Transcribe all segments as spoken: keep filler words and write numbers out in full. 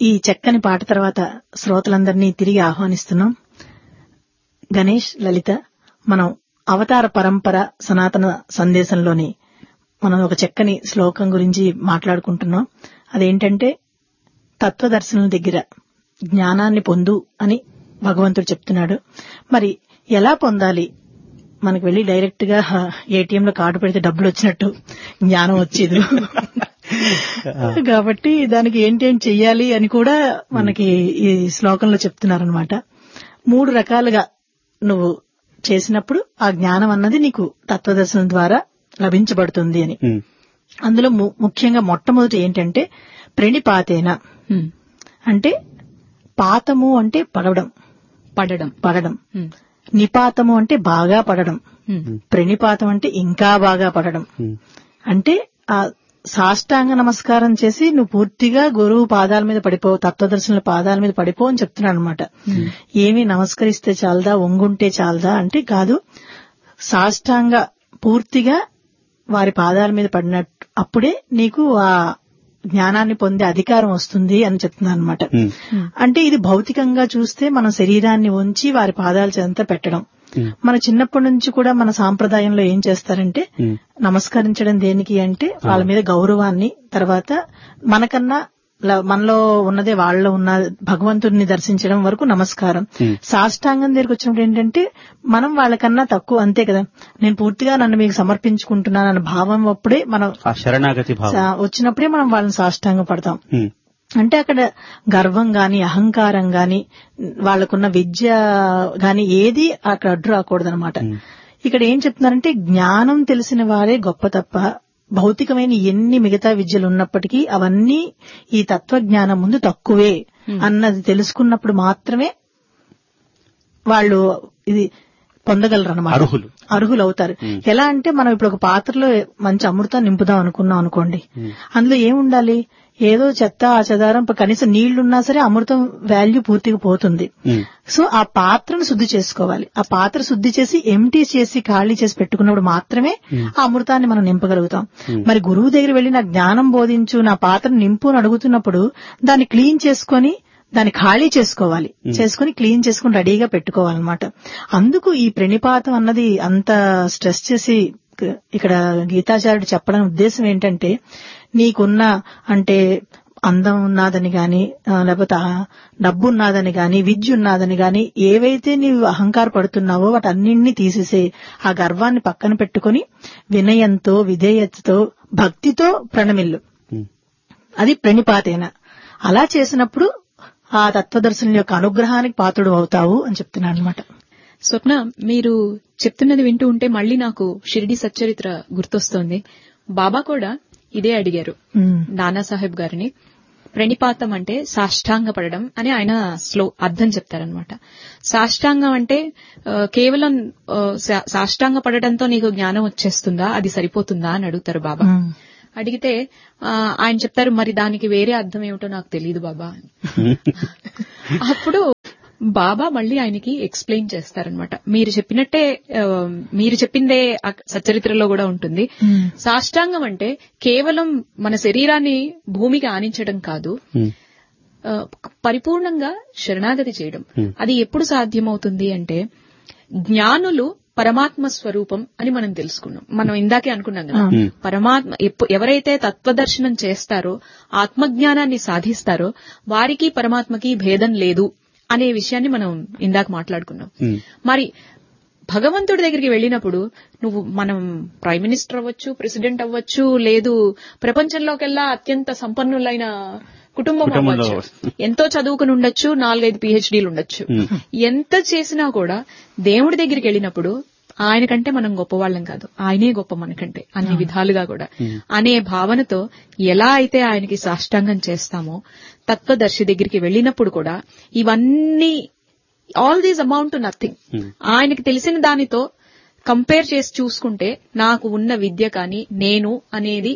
ఈ చక్కని పాట తర్వాత శ్రోతలందరినీ తిరిగి ఆహ్వానిస్తున్నాం. గణేష్, లలిత, మనం అవతార పరంపర సనాతన సందేశంలోని మనం ఒక చక్కని శ్లోకం గురించి మాట్లాడుకుంటున్నాం. అదేంటంటే తత్వదర్శనం దగ్గర జ్ఞానాన్ని పొందు అని భగవంతుడు చెప్తున్నాడు. మరి ఎలా పొందాలి? మనకు వెళ్లి డైరెక్ట్ గా ఏటీఎం లో కార్డు పెడితే డబ్బులు వచ్చినట్టు జ్ఞానం వచ్చేది కాబట్టి దానికి ఏంటేం చెయ్యాలి అని కూడా మనకి ఈ శ్లోకంలో చెప్తున్నారనమాట. మూడు రకాలుగా నువ్వు చేసినప్పుడు ఆ జ్ఞానం అన్నది నీకు తత్వదర్శనం ద్వారా లభించబడుతుంది అని. అందులో ముఖ్యంగా మొట్టమొదటి ఏంటంటే ప్రణిపాతేన, అంటే పాతము అంటే పడడం పడడం పడడం నిపాతము అంటే బాగా పడడం, ప్రణిపాతం అంటే ఇంకా బాగా పడడం. అంటే ఆ సాష్టాంగ నమస్కారం చేసి నువ్వు పూర్తిగా గురువు పాదాల మీద పడిపో, తత్వదర్శనుల పాదాల మీద పడిపో అని చెప్తున్నాడు అనమాట. ఏమి నమస్కరిస్తే చాలదా, ఒంగుంటే చాలదా అంటే కాదు, సాష్టాంగ పూర్తిగా వారి పాదాల మీద పడినట్టు అప్పుడే నీకు ఆ జ్ఞానాన్ని పొందే అధికారం వస్తుంది అని చెప్తున్నాను అనమాట. అంటే ఇది భౌతికంగా చూస్తే మన శరీరాన్ని ఉంచి వారి పాదాల చెంత పెట్టడం. మన చిన్నప్పటి నుంచి కూడా మన సాంప్రదాయంలో ఏం చేస్తారంటే నమస్కరించడం దేనికి అంటే వాళ్ళ మీద గౌరవాన్ని, తర్వాత మనకన్నా మనలో ఉన్నదే వాళ్ళలో ఉన్న భగవంతుడిని దర్శించడం వరకు నమస్కారం. సాష్టాంగం దగ్గరికి వచ్చినప్పుడు ఏంటంటే మనం వాళ్ళకన్నా తక్కువ, అంతే కదా, నేను పూర్తిగా నన్ను మీకు సమర్పించుకుంటున్నాను అన్న భావం అప్పుడే మనం శరణాగతి వచ్చినప్పుడే మనం వాళ్ళని సాష్టాంగం పడతాం. అంటే అక్కడ గర్వం గాని, అహంకారం గాని, వాళ్లకున్న విద్య గాని ఏది అక్కడ అడ్డు రాకూడదనమాట. ఇక్కడ ఏం చెప్తున్నారంటే జ్ఞానం తెలిసిన వారే గొప్ప తప్ప భౌతికమైన ఎన్ని మిగతా విద్యలు ఉన్నప్పటికీ అవన్నీ ఈ తత్వజ్ఞానం ముందు తక్కువే అన్నది తెలుసుకున్నప్పుడు మాత్రమే వాళ్ళు ఇది పొందగలరు అన్నమాట, అర్హులు అర్హులు అవుతారు. ఎలా అంటే మనం ఇప్పుడు ఒక పాత్రలో మంచి అమృతం నింపుదాం అనుకున్నాం అనుకోండి, అందులో ఏముండాలి, ఏదో చెత్త ఆ చెదారం, కనీసం నీళ్లున్నా సరే అమృతం వాల్యూ పూర్తిగా పోతుంది. సో ఆ పాత్రను శుద్ధి చేసుకోవాలి. ఆ పాత్ర శుద్ధి చేసి ఎంటీ చేసి ఖాళీ చేసి పెట్టుకున్నప్పుడు మాత్రమే ఆ అమృతాన్ని మనం నింపగలుగుతాం. మరి గురువు దగ్గర వెళ్లి నా జ్ఞానం బోధించు, నా పాత్రను నింపు అని అడుగుతున్నప్పుడు దాన్ని క్లీన్ చేసుకొని దాన్ని ఖాళీ చేసుకోవాలి, చేసుకుని క్లీన్ చేసుకుని రెడీగా పెట్టుకోవాలన్నమాట. అందుకు ఈ ప్రణిపాతం అన్నది అంత స్ట్రెస్ చేసి ఇక్కడ గీతాచార్యుడు చెప్పడం ఉద్దేశం ఏంటంటే, నీకున్న అంటే అందం ఉన్నదని గాని, లేకపోతే డబ్బు ఉన్నదని గాని, విద్య ఉన్నదని గాని, ఏవైతే నీవు అహంకార పడుతున్నావో వాటన్నింటినీ తీసేసే, ఆ గర్వాన్ని పక్కన పెట్టుకుని వినయంతో, విధేయతతో, భక్తితో ప్రణమిల్లు. అది ప్రణిపాతేన. అలా చేసినప్పుడు ఆ తత్వదర్శనం యొక్క అనుగ్రహానికి పాత్రుడు అవుతావు అని చెప్తున్నాను అనమాట. స్వప్న, మీరు చెప్తున్నది వింటూ ఉంటే మళ్లీ నాకు షిరిడి సచ్చరిత్ర గుర్తొస్తోంది. బాబా కూడా ఇదే అడిగారు నానాసాహెబ్ గారిని. ప్రణిపాతం అంటే సాష్టాంగ పడడం అని ఆయన స్లో అర్థం చెప్తారనమాట. సాష్టాంగం అంటే కేవలం సాష్టాంగ పడడంతో నీకు జ్ఞానం వచ్చేస్తుందా, అది సరిపోతుందా అని అడుగుతారు బాబా. అడిగితే ఆయన చెప్తారు, మరి దానికి వేరే అర్థం ఏమిటో నాకు తెలియదు బాబా. అప్పుడు బాబా మళ్లీ ఆయనకి ఎక్స్ప్లెయిన్ చేస్తారనమాట. మీరు చెప్పినట్టే, మీరు చెప్పిందే సచ్చరిత్రలో కూడా ఉంటుంది. సాష్టాంగం అంటే కేవలం మన శరీరాన్ని భూమికి ఆనించడం కాదు, పరిపూర్ణంగా శరణాగతి చేయడం. అది ఎప్పుడు సాధ్యమవుతుంది అంటే జ్ఞానులు పరమాత్మ స్వరూపం అని మనం తెలుసుకున్నాం. మనం ఇందాకే అనుకున్నాం కదా, పరమాత్మ ఎవరైతే తత్వదర్శనం చేస్తారో, ఆత్మజ్ఞానాన్ని సాధిస్తారో వారికి పరమాత్మకి భేదం లేదు అనే విషయాన్ని మనం ఇందాక మాట్లాడుకున్నాం. మరి భగవంతుడి దగ్గరికి వెళ్లినప్పుడు నువ్వు మనం ప్రైమ్ మినిస్టర్ అవ్వచ్చు, ప్రెసిడెంట్ అవ్వచ్చు, లేదు ప్రపంచంలోకెల్లా అత్యంత సంపన్నులైన కుటుంబం అవ్వచ్చు, ఎంతో చదువుకుని ఉండొచ్చు, నాలుగైదు పిహెచ్డీలు ఉండొచ్చు. ఎంత చేసినా కూడా దేవుడి దగ్గరికి వెళ్లినప్పుడు ఆయన కంటే మనం గొప్పవాళ్లం కాదు, ఆయనే గొప్ప మనకంటే అన్ని విధాలుగా కూడా అనే భావనతో ఎలా అయితే ఆయనకి సాష్టాంగం చేస్తామో, తత్వదర్శి దగ్గరికి వెళ్లినప్పుడు కూడా ఇవన్నీ all these amount to nothing. ఆయనకి తెలిసిన దానితో కంపేర్ చేసి చూసుకుంటే నాకు ఉన్న విద్య కానీ నేను అనేది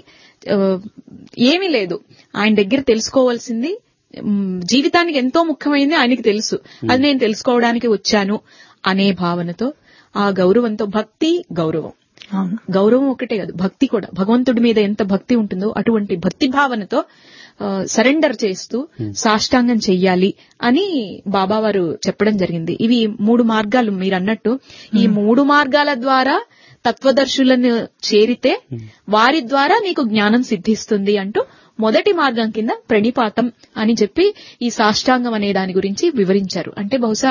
ఏమీ లేదు. ఆయన దగ్గర తెలుసుకోవాల్సింది జీవితానికి ఎంతో ముఖ్యమైనది ఆయనకి తెలుసు, అది నేను తెలుసుకోవడానికి వచ్చాను అనే భావనతో, ఆ గౌరవంతో, భక్తి గౌరవం, గౌరవం ఒకటే కాదు భక్తి కూడా, భగవంతుడి మీద ఎంత భక్తి ఉంటుందో అటువంటి భక్తి భావనతో సరెండర్ చేస్తూ సాష్టాంగం చెయ్యాలి అని బాబా వారు చెప్పడం జరిగింది. ఇవి మూడు మార్గాలు మీరు అన్నట్టు. ఈ మూడు మార్గాల ద్వారా తత్వదర్శులను చేరితే వారి ద్వారా నీకు జ్ఞానం సిద్ధిస్తుంది అంటూ మొదటి మార్గం కింద ప్రణిపాతం అని చెప్పి ఈ సాష్టాంగం అనే దాని గురించి వివరించారు. అంటే బహుశా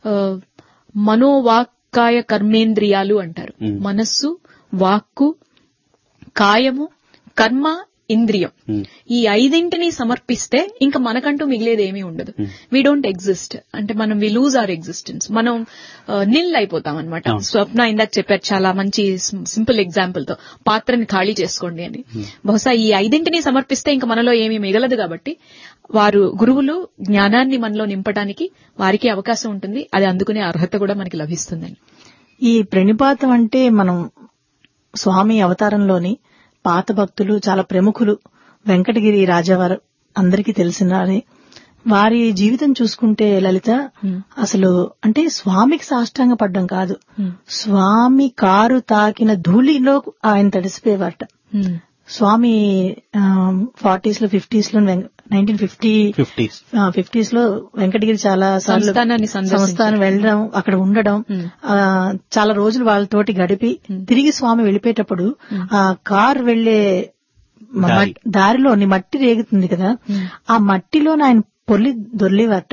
మనోవాక్కాయ కర్మేంద్రియాలు అంటారు. మనస్సు, వాక్కు, కాయము, కర్మ, ఇంద్రియం, ఈ ఐదింటిని సమర్పిస్తే ఇంకా మనకంటూ మిగిలేది ఏమీ ఉండదు. వీ డోంట్ ఎగ్జిస్ట్, అంటే మనం వి లూజ్ అవర్ ఎగ్జిస్టెన్స్, మనం నిల్ అయిపోతాం అనమాట. స్వప్న ఇందాక చెప్పారు చాలా మంచి సింపుల్ ఎగ్జాంపుల్ తో, పాత్రని ఖాళీ చేసుకోండి అని. బహుశా ఈ ఐదింటిని సమర్పిస్తే ఇంకా మనలో ఏమీ మిగలదు. కాబట్టి వారు గురువులు జ్ఞానాన్ని మనలో నింపడానికి వారికి అవకాశం ఉంటుంది. అది అందుకునే అర్హత కూడా మనకి లభిస్తుందని. ఈ ప్రణిపాతం అంటే మనం స్వామి అవతారంలోని పాత భక్తులు, చాలా ప్రముఖులు, వెంకటగిరి రాజావారు అందరికీ తెలిసిన వారి జీవితం చూసుకుంటే లలిత, అసలు అంటే స్వామికి సాష్టాంగ పడ్డం కాదు, స్వామి కారు తాకిన ధూళిలో ఆయన తడిసిపోయేవారట. స్వామి ఫార్టీస్ లో ఫిఫ్టీస్ లో నైన్టీన్ ఫిఫ్టీ ఫిఫ్టీస్ లో వెంకటగిరి చాలా సార్లు సంస్థానం వెళ్ళడం, అక్కడ ఉండడం, చాలా రోజులు వాళ్ళతోటి గడిపి తిరిగి స్వామి వెళ్ళిపోయేటప్పుడు ఆ కార్ వెళ్లే దారిలో మట్టి రేగుతుంది కదా, ఆ మట్టిలో ఆయన పొల్లి దొర్లేవారట.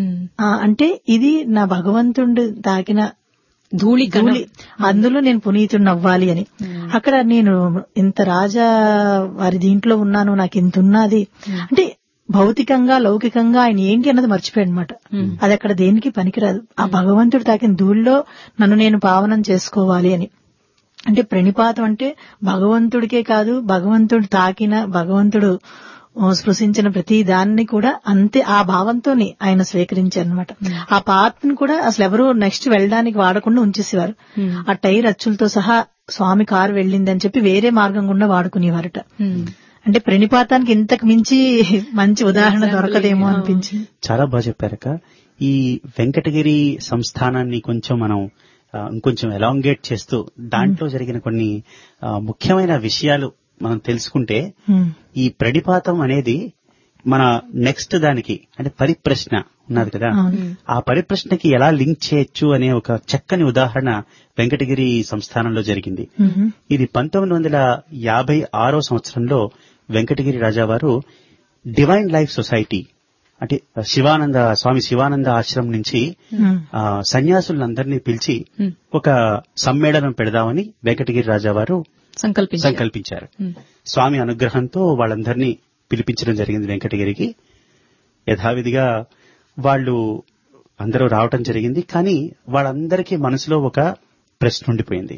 అంటే ఇది నా భగవంతుడు తాకిన ధూళి ధూళి, అందులో నేను పునీతుడిని అవ్వాలి అని. అక్కడ నేను ఇంత రాజా వారి దీంట్లో ఉన్నాను, నాకు ఇంత ఉన్నది అంటే భౌతికంగా లౌకికంగా ఆయన ఏంటి అన్నది మర్చిపోయాడు అనమాట. అది అక్కడ దేనికి పనికిరాదు. ఆ భగవంతుడు తాకిన ధూళిలో నన్ను నేను పావనం చేసుకోవాలి అని. అంటే ప్రణిపాతం అంటే భగవంతుడికే కాదు, భగవంతుడు తాకిన, భగవంతుడు స్పృశించిన ప్రతి దాన్ని కూడా అంతే ఆ భావంతో ఆయన స్వీకరించారనమాట. ఆ పాత్రను కూడా అసలు ఎవరు నెక్స్ట్ వెళ్ళడానికి వాడకుండా ఉంచేసేవారు. ఆ టైర్ అచ్చులతో సహా స్వామి కారు వెళ్ళిందని చెప్పి వేరే మార్గం గుండా వాడుకునేవారట. అంటే ప్రణిపాతానికి ఇంతకు మించి మంచి ఉదాహరణ దొరకదేమో అనిపించింది. చాలా బాగా చెప్పారక. ఈ వెంకటగిరి సంస్థానాన్ని కొంచెం మనం ఇంకొంచెం ఎలాంగేట్ చేస్తూ దాంట్లో జరిగిన కొన్ని ముఖ్యమైన విషయాలు మనం తెలుసుకుంటే, ఈ ప్రణిపాతం అనేది మన నెక్స్ట్ దానికి అంటే పరిప్రశ్న ఉన్నది కదా, ఆ పరిప్రశ్నకి ఎలా లింక్ చేయొచ్చు అనే ఒక చక్కని ఉదాహరణ వెంకటగిరి సంస్థానంలో జరిగింది. ఇది పంతొమ్మిది వందల యాభై ఆరో సంవత్సరంలో వెంకటగిరి రాజావారు డివైన్ లైఫ్ సొసైటీ అంటే శివానంద స్వామి శివానంద ఆశ్రమం నుంచి సన్యాసులందరినీ పిలిచి ఒక సమ్మేళనం పెడదామని వెంకటగిరి రాజావారు సంకల్పించారు. స్వామి అనుగ్రహంతో వాళ్ళందరినీ పిలిపించడం జరిగింది వెంకటగిరికి. యథావిధిగా వాళ్ళు అందరూ రావటం జరిగింది. కానీ వాళ్ళందరికీ మనసులో ఒక ప్రశ్న ఉండిపోయింది.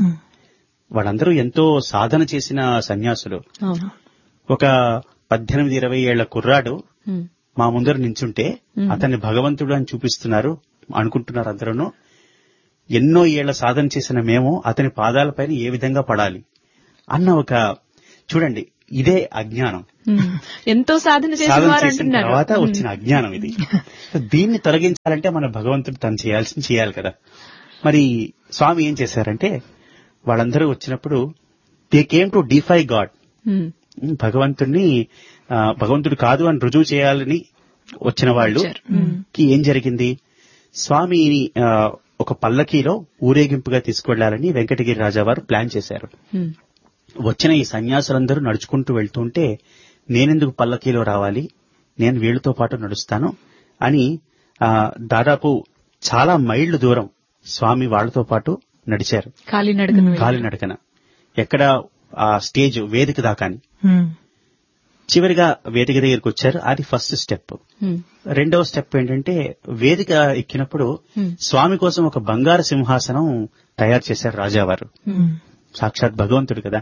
వాళ్ళందరూ ఎంతో సాధన చేసిన సన్యాసులు. ఒక పద్దెనిమిది ఇరవై ఏళ్ల కుర్రాడు మా ముందర నించుంటే అతన్ని భగవంతుడు అని చూపిస్తున్నారు అనుకుంటున్నారు అందరూ. ఎన్నో ఏళ్ల సాధన చేసిన మేము అతని పాదాలపైన ఏ విధంగా పడాలి అన్న ఒక, చూడండి ఇదే అజ్ఞానం, ఎంతో సాధన చేసిన తర్వాత వచ్చిన అజ్ఞానం ఇది. దీన్ని తొలగించాలంటే మన భగవంతుడు తను చేయాల్సింది చేయాలి కదా. మరి స్వామి ఏం చేశారంటే, వాళ్ళందరూ వచ్చినప్పుడు they came to defy God, భగవంతుడిని భగవంతుడు కాదు అని రుజువు చేయాలని వచ్చిన వాళ్ళు కి ఏం జరిగింది, స్వామిని ఒక పల్లకీలో ఊరేగింపుగా తీసుకెళ్లాలని వెంకటగిరి రాజావారు ప్లాన్ చేశారు. వచ్చిన ఈ సన్యాసులందరూ నడుచుకుంటూ వెళ్తుంటే, నేనెందుకు పల్లకీలో రావాలి, నేను వీళ్లతో పాటు నడుస్తాను అని దాదాపు చాలా మైళ్లు దూరం స్వామి వాళ్లతో పాటు నడిచారు కాలినడకన. ఎక్కడ ఆ స్టేజ్ వేదిక దాకాని. చివరిగా వేదిక దగ్గరికి వచ్చారు. అది ఫస్ట్ స్టెప్. రెండవ స్టెప్ ఏంటంటే, వేదిక ఎక్కినప్పుడు స్వామి కోసం ఒక బంగారు సింహాసనం తయారు చేశారు రాజావారు. సాక్షాత్ భగవంతుడు కదా.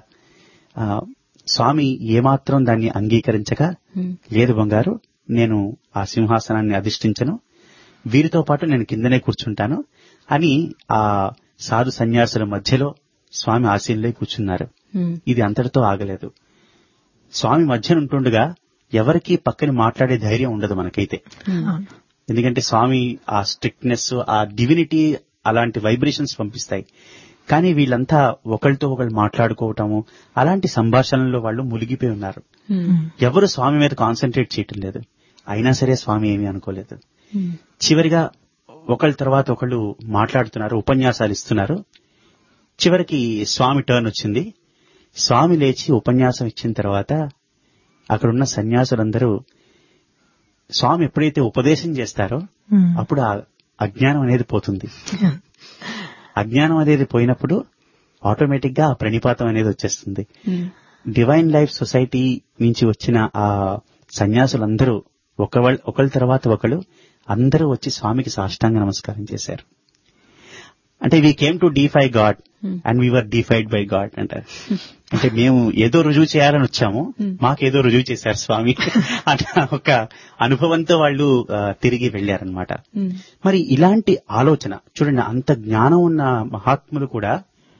స్వామి ఏమాత్రం దాన్ని అంగీకరించగా, లేదు బంగారు, నేను ఆ సింహాసనాన్ని అధిష్ఠించను, వీరితో పాటు నేను కిందనే కూర్చుంటాను అని ఆ సాధు సన్యాసుల మధ్యలో స్వామి ఆసీనులై కూర్చున్నారు. ఇది అంతటితో ఆగలేదు. స్వామి మధ్యన ఉంటుండగా ఎవరికి పక్కన మాట్లాడే ధైర్యం ఉండదు మనకైతే. ఎందుకంటే స్వామి ఆ స్ట్రిక్ట్నెస్, ఆ డివినిటీ అలాంటి వైబ్రేషన్స్ పంపిస్తాయి. కానీ వీళ్ళంతా ఒకరితో ఒకరు మాట్లాడుకోవటము, అలాంటి సంభాషణలో వాళ్ళు మునిగిపోయి ఉన్నారు. ఎవరు స్వామి మీద కాన్సన్ట్రేట్ చేయటం లేదు. అయినా సరే స్వామి ఏమీ అనుకోలేదు. చివరిగా ఒకళ్ళ తర్వాత ఒకళ్ళు మాట్లాడుతున్నారు, ఉపన్యాసాలు ఇస్తున్నారు. చివరికి స్వామి టర్న్ వచ్చింది. స్వామి లేచి ఉపన్యాసం ఇచ్చిన తర్వాత అక్కడున్న సన్యాసులందరూ స్వామి ఎప్పుడైతే ఉపదేశం చేస్తారో అప్పుడు ఆ అజ్ఞానం అనేది పోతుంది. అజ్ఞానం అనేది పోయినప్పుడు ఆటోమేటిక్ గా ఆ ప్రణిపాతం అనేది వచ్చేస్తుంది. డివైన్ లైఫ్ సొసైటీ నుంచి వచ్చిన ఆ సన్యాసులందరూ ఒకళ్ళ ఒకళ్ళ తర్వాత ఒకళ్ళు అందరూ వచ్చి స్వామికి సాష్టాంగ నమస్కారం చేశారు. అంటే we came to defy God and we were defied by God అంటారు. అంటే మేము ఏదో రుజువు చేయాలని వచ్చాము, మాకేదో రుజువు చేశారు స్వామి అన్న ఒక అనుభవంతో వాళ్ళు తిరిగి వెళ్లారనమాట. మరి ఇలాంటి ఆలోచన చూడండి, అంత జ్ఞానం ఉన్న మహాత్ములు కూడా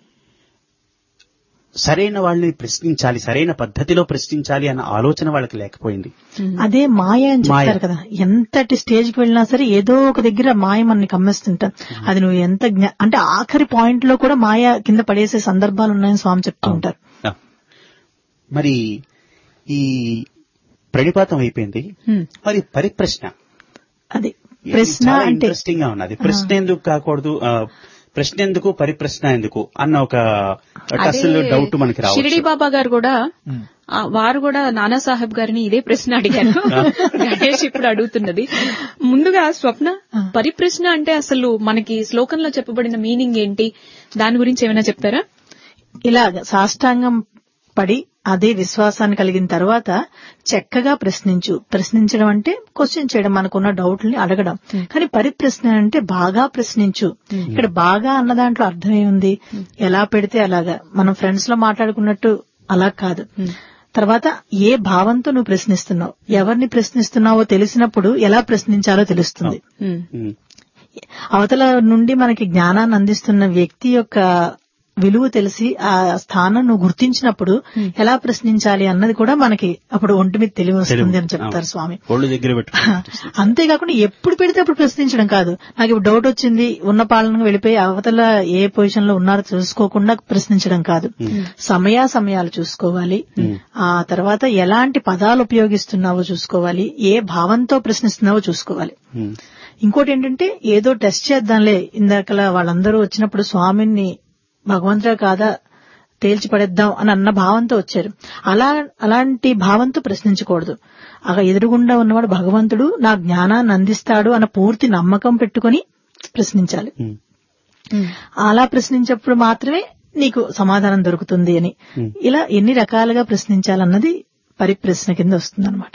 సరైన వాళ్ళని ప్రశ్నించాలి, సరైన పద్ధతిలో ప్రశ్నించాలి అన్న ఆలోచన వాళ్ళకి లేకపోయింది. అదే మాయ అని చెప్తారు కదా. ఎంతటి స్టేజ్ కి వెళ్ళినా సరే ఏదో ఒక దగ్గర మాయ మనని కమ్మేస్తుంటాం. అది నువ్వు ఎంత అంటే ఆఖరి పాయింట్ లో కూడా మాయ కింద పడేసే సందర్భాలు ఉన్నాయని స్వామి చెప్తూ ఉంటారు. మరి ఈ ప్రణిపాతం అయిపోయింది. మరి పరిప్రశ్న, అది ప్రశ్న అంటే ఇంట్రెస్టింగ్ గా ఉన్నది. ప్రశ్న ఎందుకు కాకూడదు, ప్రశ్న ఎందుకు, పరిప్రశ్న ఎందుకు అన్న ఒక అసలు డౌట్ మనకి రావచ్చు. షిరిడి బాబా గారు కూడా వారు కూడా నానా సాహెబ్ గారిని ఇదే ప్రశ్న అడిగారు. గణేష్ ఇప్పుడు అడుగుతున్నది. ముందుగా స్వప్న, పరిప్రశ్న అంటే అసలు మనకి శ్లోకంలో చెప్పబడిన మీనింగ్ ఏంటి, దాని గురించి ఏమైనా చెప్తారా? ఇలాగ సాష్టాంగం పడి అదే విశ్వాసాన్ని కలిగిన తర్వాత చక్కగా ప్రశ్నించు. ప్రశ్నించడం అంటే క్వశ్చన్ చేయడం, మనకున్న డౌట్లని అడగడం. కానీ పరిప్రశ్న అంటే బాగా ప్రశ్నించు. ఇక్కడ బాగా అన్న దాంట్లో అర్థమే ఉంది, ఎలా పెడితే అలాగా, మనం ఫ్రెండ్స్ లో మాట్లాడుకున్నట్టు అలా కాదు. తర్వాత ఏ భావంతో నువ్వు ప్రశ్నిస్తున్నావు, ఎవరిని ప్రశ్నిస్తున్నావో తెలిసినప్పుడు ఎలా ప్రశ్నించాలో తెలుస్తుంది. అవతల నుండి మనకి జ్ఞానాన్ని అందిస్తున్న వ్యక్తి యొక్క విలువ తెలిసి ఆ స్థానం నువ్వు గుర్తించినప్పుడు ఎలా ప్రశ్నించాలి అన్నది కూడా మనకి అప్పుడు ఒంటి మీద తెలివి వస్తుంది అని చెప్తారు స్వామి. అంతేకాకుండా ఎప్పుడు పెడితే అప్పుడు ప్రశ్నించడం కాదు. నాకు ఇప్పుడు డౌట్ వచ్చింది, ఉన్న పాలనకు వెళ్ళిపోయి అవతల ఏ పొజిషన్ లో ఉన్నారో చూసుకోకుండా ప్రశ్నించడం కాదు. సమయా సమయాలు చూసుకోవాలి. ఆ తర్వాత ఎలాంటి పదాలు ఉపయోగిస్తున్నావో చూసుకోవాలి, ఏ భావంతో ప్రశ్నిస్తున్నావో చూసుకోవాలి. ఇంకోటి ఏంటంటే ఏదో టెస్ట్ చేద్దాంలే, ఇందాకలా వాళ్ళందరూ వచ్చినప్పుడు స్వామిని భగవంతుడా కాదా తేల్చి పడేద్దాం అని అన్న భావంతో వచ్చారు. అలా అలాంటి భావంతో ప్రశ్నించకూడదు. అలా ఎదురుగుండా ఉన్నవాడు భగవంతుడు నా జ్ఞానాన్ని అందిస్తాడు అన్న పూర్తి నమ్మకం పెట్టుకుని ప్రశ్నించాలి. అలా ప్రశ్నించినప్పుడు మాత్రమే నీకు సమాధానం దొరుకుతుంది అని. ఇలా ఎన్ని రకాలుగా ప్రశ్నించాలన్నది పరిప్రశ్న కింద వస్తుంది అనమాట.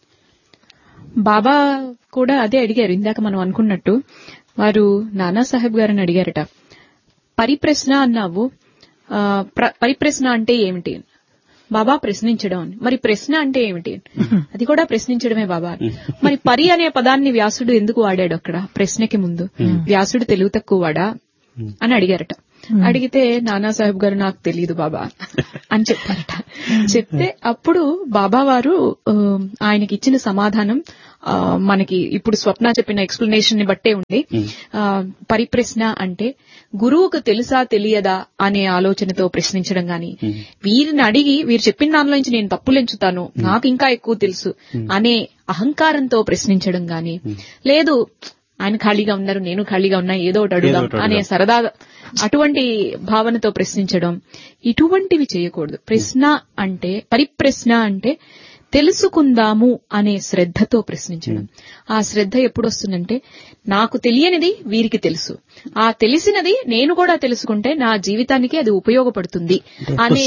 బాబా కూడా అదే అడిగారు. ఇందాక మనం అనుకున్నట్టు వారు నానా సాహెబ్ గారిని అడిగారట, పరిప్రశ్న అన్నావు, పరిప్రశ్న అంటే ఏమిటి? బాబా ప్రశ్నించడం. మరి ప్రశ్న అంటే ఏమిటి? అది కూడా ప్రశ్నించడమే బాబా. మరి పరి అనే పదాన్ని వ్యాసుడు ఎందుకు వాడాడు అక్కడ ప్రశ్నకి ముందు? వ్యాసుడు తెలివి తక్కువ వాడా అని అడిగారట. అడిగితే నానాసాహెబ్ గారు నాకు తెలియదు బాబా అని చెప్పారట. చెప్తే అప్పుడు బాబా వారు ఆయనకి ఇచ్చిన సమాధానం మనకి ఇప్పుడు స్వప్న చెప్పిన ఎక్స్ప్లెనేషన్ ని బట్టే ఉంది. పరిప్రశ్న అంటే గురువుకు తెలుసా తెలియదా అనే ఆలోచనతో ప్రశ్నించడం గాని, వీరిని అడిగి వీరు చెప్పిన దానిలో నుంచి నేను తప్పులెంచుతాను, నాకు ఇంకా ఎక్కువ తెలుసు అనే అహంకారంతో ప్రశ్నించడం గాని, లేదు ఆయన ఖాళీగా ఉన్నారు నేను ఖాళీగా ఉన్నా ఏదో ఒకటి అడుగుదాం అనే సరదా అటువంటి భావనతో ప్రశ్నించడం, ఇటువంటివి చేయకూడదు. ప్రశ్న అంటే పరిప్రశ్న అంటే తెలుసుకుందాము అనే శ్రద్ధతో ప్రశ్నించడం. ఆ శ్రద్ధ ఎప్పుడు వస్తుందంటే నాకు తెలియనిది వీరికి తెలుసు, ఆ తెలిసినది నేను కూడా తెలుసుకుంటే నా జీవితానికి అది ఉపయోగపడుతుంది అనే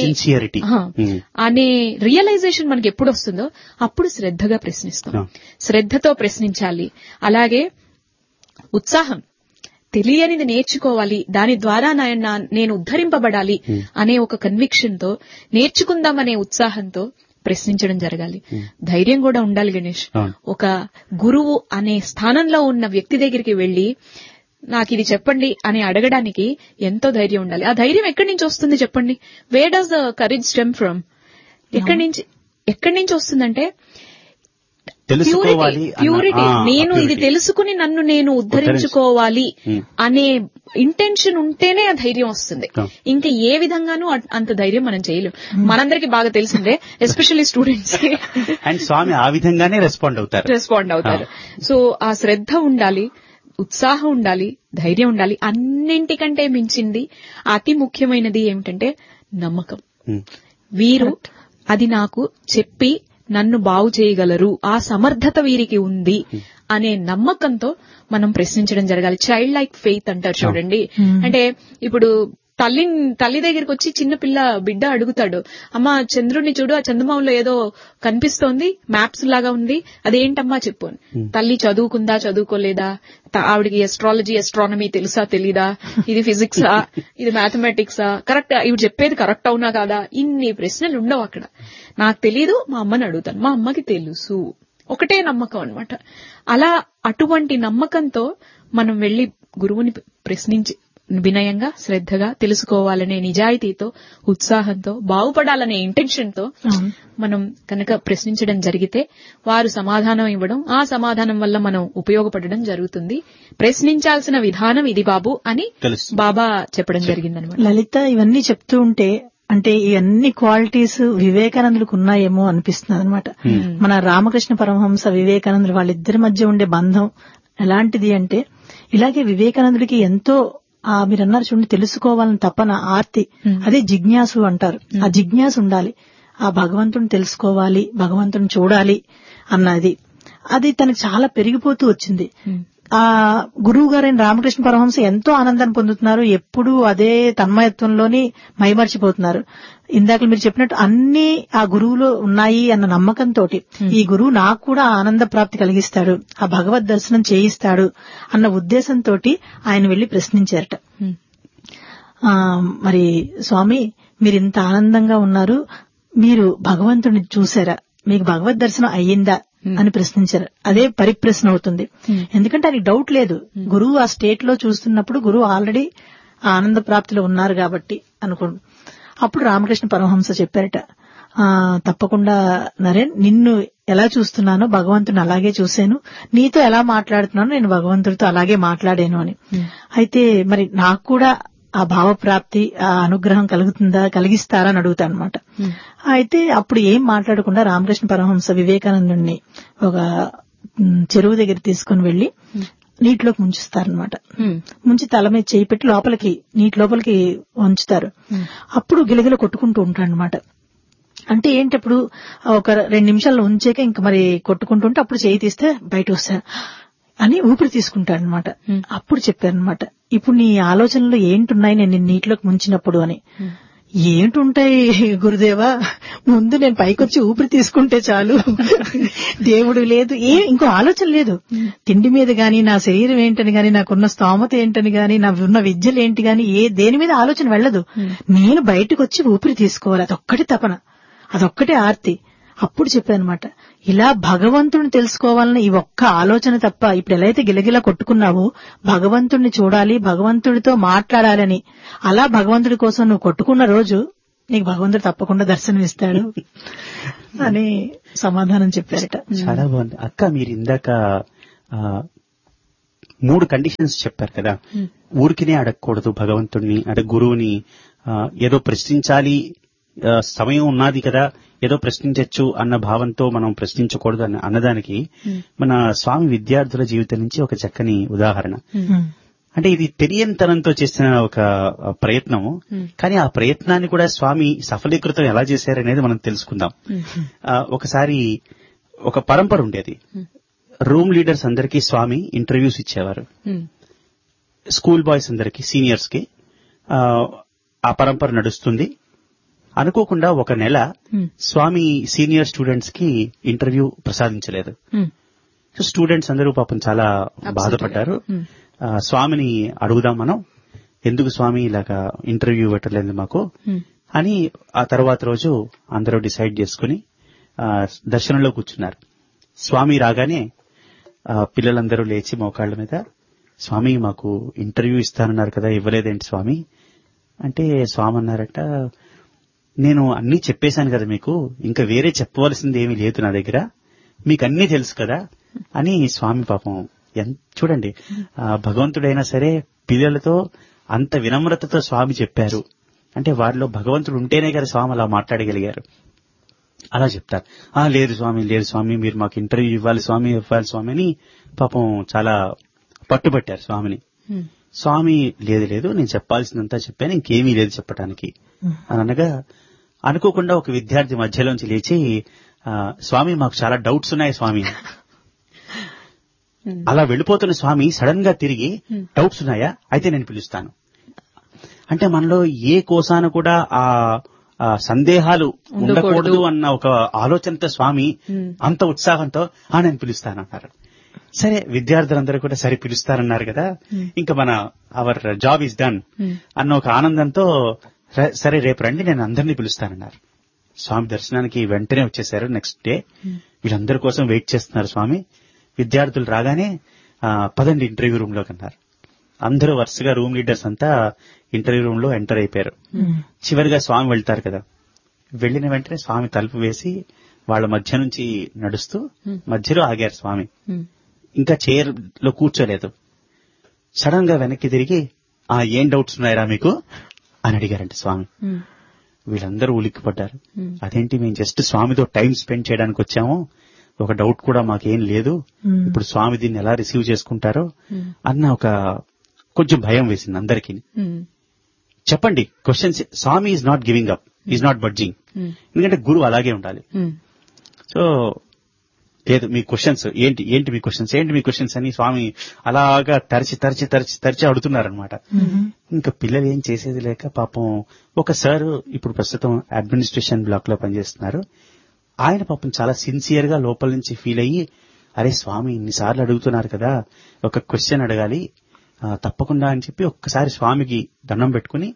అనే రియలైజేషన్ మనకి ఎప్పుడు వస్తుందో అప్పుడు శ్రద్ధగా ప్రశ్నిస్తాం. శ్రద్ధతో ప్రశ్నించాలి. అలాగే ఉత్సాహం, తెలియనిది నేర్చుకోవాలి, దాని ద్వారా నేను ఉద్ధరింపబడాలి అనే ఒక కన్విక్షన్ తో నేర్చుకుందామనే ఉత్సాహంతో ప్రశ్నించడం జరగాలి. ధైర్యం కూడా ఉండాలి గణేష్. ఒక గురువు అనే స్థానంలో ఉన్న వ్యక్తి దగ్గరికి వెళ్లి నాకు ఇది చెప్పండి అని అడగడానికి ఎంతో ధైర్యం ఉండాలి. ఆ ధైర్యం ఎక్కడి నుంచి వస్తుంది చెప్పండి? Where does the courage stem from? ఎక్కడి నుంచి ఎక్కడి నుంచి వస్తుందంటే తెలుసుకోవాలి ప్యూరిటీ, నేను ఇది తెలుసుకుని నన్ను నేను ఉద్ధరించుకోవాలి అనే ఇంటెన్షన్ ఉంటేనే ఆ ధైర్యం వస్తుంది. ఇంకా ఏ విధంగానూ అంత ధైర్యం మనం చేయలేం. మనందరికి బాగా తెలిసిందే, ఎస్పెషల్లీ స్టూడెంట్స్ కి. అండ్ స్వామి ఆ విధంగానే రెస్పాండ్ అవుతారు రెస్పాండ్ అవుతారు సో ఆ శ్రద్ధ ఉండాలి, ఉత్సాహం ఉండాలి, ధైర్యం ఉండాలి. అన్నింటికంటే మించింది అతి ముఖ్యమైనది ఏమిటంటే నమ్మకం. వీరు అది నాకు చెప్పి నన్ను బాగు చేయగలరు, ఆ సమర్థత వీరికి ఉంది అనే నమ్మకంతో మనం ప్రశ్నించడం జరగాలి. చైల్డ్ లైక్ ఫెయిత్ అంటారు చూడండి. అంటే ఇప్పుడు తల్లి తల్లి దగ్గరికి వచ్చి చిన్న పిల్ల బిడ్డ అడుగుతాడు, అమ్మా చంద్రుడిని చూడు, ఆ చందమామలో ఏదో కనిపిస్తోంది, మ్యాప్స్ లాగా ఉంది, అదేంటమ్మా చెప్పు. తల్లి చదువుకుందా చదువుకోలేదా, ఆవిడికి ఎస్ట్రాలజీ ఎస్ట్రానమీ తెలుసా తెలీదా, ఇది ఫిజిక్సా ఇది మ్యాథమెటిక్సా, కరెక్ట్ ఇవి చెప్పేది కరెక్ట్ అవునా కాదా, ఇన్ని ప్రశ్నలు ఉండవు అక్కడ. నాకు తెలీదు, మా అమ్మని అడుగుతాను, మా అమ్మకి తెలుసు. ఒకటే నమ్మకం అన్నమాట. అలా అటువంటి నమ్మకంతో మనం వెళ్లి గురువుని ప్రశ్నించి వినయంగా శ్రద్ధగా తెలుసుకోవాలనే నిజాయితీతో ఉత్సాహంతో బాగుపడాలనే ఇంటెన్షన్ తో మనం కనుక ప్రశ్నించడం జరిగితే వారు సమాధానం ఇవ్వడం, ఆ సమాధానం వల్ల మనం ఉపయోగపడడం జరుగుతుంది. ప్రశ్నించాల్సిన విధానం ఇది బాబు అని బాబా చెప్పడం జరిగిందనమాట. లలిత ఇవన్నీ చెప్తూ ఉంటే అంటే ఇవన్నీ క్వాలిటీస్ వివేకానందులకు ఉన్నాయేమో అనిపిస్తుంది అనమాట. మన రామకృష్ణ పరమహంస వివేకానందులు వాళ్ళిద్దరి మధ్య ఉండే బంధం ఎలాంటిది అంటే, ఇలాగే వివేకానందుడికి ఎంతో ఆ మీరు అన్నారు చూడండి, తెలుసుకోవాలని తపన, ఆర్తి, అదే జిజ్ఞాసు అంటారు. ఆ జిజ్ఞాసు ఉండాలి, ఆ భగవంతుని తెలుసుకోవాలి, భగవంతుని చూడాలి అన్నది, అది తనకు చాలా పెరిగిపోతూ వచ్చింది. ఆ గురువు గారైన రామకృష్ణ పరమహంస ఎంతో ఆనందాన్ని పొందుతున్నారు, ఎప్పుడూ అదే తన్మయత్వంలోని మైమర్చిపోతున్నారు. ఇందాక మీరు చెప్పినట్టు అన్ని ఆ గురువులో ఉన్నాయి అన్న నమ్మకంతో ఈ గురువు నాకు కూడా ఆనంద ప్రాప్తి కలిగిస్తాడు, ఆ భగవద్ దర్శనం చేయిస్తాడు అన్న ఉద్దేశంతో ఆయన వెళ్లి ప్రశ్నించారట. ఆ మరి స్వామి మీరు ఇంత ఆనందంగా ఉన్నారు, మీరు భగవంతుడిని చూసారా, మీకు భగవద్ దర్శనం అయ్యిందా అని ప్రశ్నించారు. అదే పరిప్రశ్న అవుతుంది. ఎందుకంటే అది డౌట్ లేదు, గురువు ఆ స్టేట్ లో చూస్తున్నప్పుడు గురువు ఆల్రెడీ ఆనంద ప్రాప్తిలో ఉన్నారు కాబట్టి అనుకోండి. అప్పుడు రామకృష్ణ పరమహంస చెప్పారట, ఆ తప్పకుండా నరేన్, నిన్ను ఎలా చూస్తున్నానో భగవంతుని అలాగే చూశాను, నీతో ఎలా మాట్లాడుతున్నానో నేను భగవంతుడితో అలాగే మాట్లాడాను అని. అయితే మరి నాకు కూడా ఆ భావప్రాప్తి, ఆ అనుగ్రహం కలుగుతుందా, కలిగిస్తారా అని అడుగుతా అనమాట. అయితే అప్పుడు ఏం మాట్లాడకుండా రామకృష్ణ పరమహంస వివేకానందుడిని ఒక చెరువు దగ్గర తీసుకుని వెళ్లి నీటిలోకి ముంచుస్తారనమాట. ముంచి తల మీద చేయి పెట్టి లోపలికి నీటి లోపలికి ఉంచుతారు. అప్పుడు గిలగిల కొట్టుకుంటూ ఉంటాడనమాట. అంటే ఏంటప్పుడు ఒక రెండు నిమిషాలు ఉంచాక ఇంక మరి కొట్టుకుంటుంటే అప్పుడు చేయి తీస్తే బయట వస్తా అని ఊపిరి తీసుకుంటాడనమాట. అప్పుడు చెప్పారనమాట, ఇప్పుడు నీ ఆలోచనలు ఏంటున్నాయి నేను నీటిలోకి ముంచినప్పుడు అని. ఏంటుంటాయి గురుదేవా, ముందు నేను పైకొచ్చి ఊపిరి తీసుకుంటే చాలు, దేవుడు లేదు, ఏ ఇంకో ఆలోచన లేదు, తిండి మీద గాని, నా శరీరం ఏంటని గాని, నాకున్న స్తోమత ఏంటని గాని, నా ఉన్న విద్యలు ఏంటి గాని, ఏ దేని మీద ఆలోచన వెళ్ళదు. నేను బయటకు వచ్చి ఊపిరి తీసుకోవాలి, అదొక్కటి తపన, అదొక్కటే ఆర్తి. అప్పుడు చెప్పానమాట, ఇలా భగవంతుడిని తెలుసుకోవాలని ఈ ఒక్క ఆలోచన తప్ప, ఇప్పుడు ఎలా అయితే గిలగిలా కొట్టుకున్నావో భగవంతుడిని చూడాలి, భగవంతుడితో మాట్లాడాలని, అలా భగవంతుడి కోసం నువ్వు కొట్టుకున్న రోజు నీకు భగవంతుడు తప్పకుండా దర్శనం ఇస్తాడు అని సమాధానం చెప్పారట. చాలా బాగుంది అక్క. మీరు ఇందాక మూడు కండిషన్స్ చెప్పారు కదా, ఊరికినే అడగకూడదు భగవంతుడిని, అడ గురువుని, ఏదో ప్రశ్నించాలి, సమయం ఉన్నది కదా ఏదో ప్రశ్నించచ్చు అన్న భావంతో మనం ప్రశ్నించకూడదు అన్న అన్నదానికి మన స్వామి విద్యార్థుల జీవితం నుంచి ఒక చక్కని ఉదాహరణ. అంటే ఇది తెలియనితనంతో చేసిన ఒక ప్రయత్నం, కానీ ఆ ప్రయత్నాన్ని కూడా స్వామి సఫలీకృతం ఎలా చేశారనేది మనం తెలుసుకుందాం. ఒకసారి ఒక పరంపర ఉండేది, రూమ్ లీడర్స్ అందరికీ స్వామి ఇంటర్వ్యూస్ ఇచ్చేవారు, స్కూల్ బాయ్స్ అందరికీ, సీనియర్స్ కి. ఆ పరంపర నడుస్తుంది. అనుకోకుండా ఒక నెల స్వామి సీనియర్ స్టూడెంట్స్ కి ఇంటర్వ్యూ ప్రసాదించలేదు. సో స్టూడెంట్స్ అందరూ పాపం చాలా బాధపడ్డారు. స్వామిని అడుగుదాం మనం, ఎందుకు స్వామి ఇలాగా ఇంటర్వ్యూ ఇవ్వట్లేదు మాకు అని. ఆ తర్వాత రోజు అందరూ డిసైడ్ చేసుకుని దర్శనంలో కూర్చున్నారు. స్వామి రాగానే పిల్లలందరూ లేచి మోకాళ్ల మీద, స్వామి మాకు ఇంటర్వ్యూ ఇస్తానన్నారు కదా, ఇవ్వలేదేంటి స్వామి అంటే, స్వామి అన్నారట, నేను అన్నీ చెప్పేశాను కదా మీకు, ఇంకా వేరే చెప్పవలసింది ఏమీ లేదు నా దగ్గర, మీకు అన్నీ తెలుసు కదా అని స్వామి పాపం ఎంత చూడండి, భగవంతుడైనా సరే పిల్లలతో అంత వినమ్రతతో స్వామి చెప్పారు అంటే వారిలో భగవంతుడు ఉంటేనే కదా స్వామి అలా మాట్లాడగలిగారు. అలా చెప్తారు. ఆ లేదు స్వామి, లేదు స్వామి, మీరు మాకు ఇంటర్వ్యూ ఇవ్వాలి స్వామి, ఇవ్వాలి స్వామి అని పాపం చాలా పట్టుబట్టారు స్వామిని. స్వామి లేదు లేదు నేను చెప్పాల్సిందంతా చెప్పాను, ఇంకేమీ లేదు చెప్పడానికి అని అనగా అనుకోకుండా ఒక విద్యార్థి మధ్యలోంచి లేచి, స్వామి మాకు చాలా డౌట్స్ ఉన్నాయి స్వామి. అలా వెళ్ళిపోతున్న స్వామి సడన్ గా తిరిగి, డౌట్స్ ఉన్నాయా, అయితే నేను పిలుస్తాను. అంటే మనలో ఏ కోసాన కూడా ఆ సందేహాలు ఉండకూడదు అన్న ఒక ఆలోచనతో స్వామి అంత ఉత్సాహంతో ఆ నేను పిలుస్తానన్నారు. సరే విద్యార్థులందరూ కూడా సరే పిలుస్తారన్నారు కదా, ఇంకా మన అవర్ జాబ్ ఈజ్ డన్ అన్న ఒక ఆనందంతో సరే రేపు రండి నేను అందరినీ పిలుస్తానన్నారు. స్వామి దర్శనానికి వెంటనే వచ్చేసారు. నెక్స్ట్ డే వీళ్ళందరి కోసం వెయిట్ చేస్తున్నారు స్వామి. విద్యార్థులు రాగానే పదండి ఇంటర్వ్యూ రూమ్ లోకి అన్నారు. అందరూ వరుసగా రూమ్ లీడర్స్ అంతా ఇంటర్వ్యూ రూమ్ లో ఎంటర్ అయిపోయారు. చివరిగా స్వామి వెళ్తారు కదా, వెళ్లిన వెంటనే స్వామి తలుపు వేసి వాళ్ళ మధ్య నుంచి నడుస్తూ మధ్యలో ఆగారు స్వామి. ఇంకా చైర్ లో కూర్చోలేదు. సడన్ గా వెనక్కి తిరిగి, ఆ ఏం డౌట్స్ ఉన్నాయరా మీకు అని అడిగారంట స్వామి. వీళ్ళందరూ ఉలిక్కిపడ్డారు. అదేంటి, మేము జస్ట్ స్వామితో టైం స్పెండ్ చేయడానికి వచ్చాము, ఒక డౌట్ కూడా మాకేం లేదు, ఇప్పుడు స్వామి దీన్ని ఎలా రిసీవ్ చేసుకుంటారో అన్న ఒక కొంచెం భయం వేసింది అందరికీ. చెప్పండి questions. Swamy is not giving up, is not budging. ఎందుకంటే గురువు అలాగే ఉండాలి. సో లేదు మీ క్వశ్చన్స్ ఏంటి, ఏంటి మీ క్వశ్చన్స్, ఏంటి మీ క్వశ్చన్స్ అని స్వామి అలాగా తరచి తరచి తరచి తరచి అడుగుతున్నారనమాట. ఇంకా పిల్లలు ఏం చేసేది లేక పాపం ఒక సార్ ఇప్పుడు ప్రస్తుతం అడ్మినిస్ట్రేషన్ బ్లాక్ లో పనిచేస్తున్నారు. ఆయన పాపం చాలా సిన్సియర్ గా లోపల నుంచి ఫీల్ అయ్యి, అరే స్వామి ఇన్నిసార్లు అడుగుతున్నారు కదా, ఒక క్వశ్చన్ అడగాలి తప్పకుండా అని చెప్పి ఒక్కసారి స్వామికి దండం పెట్టుకుని,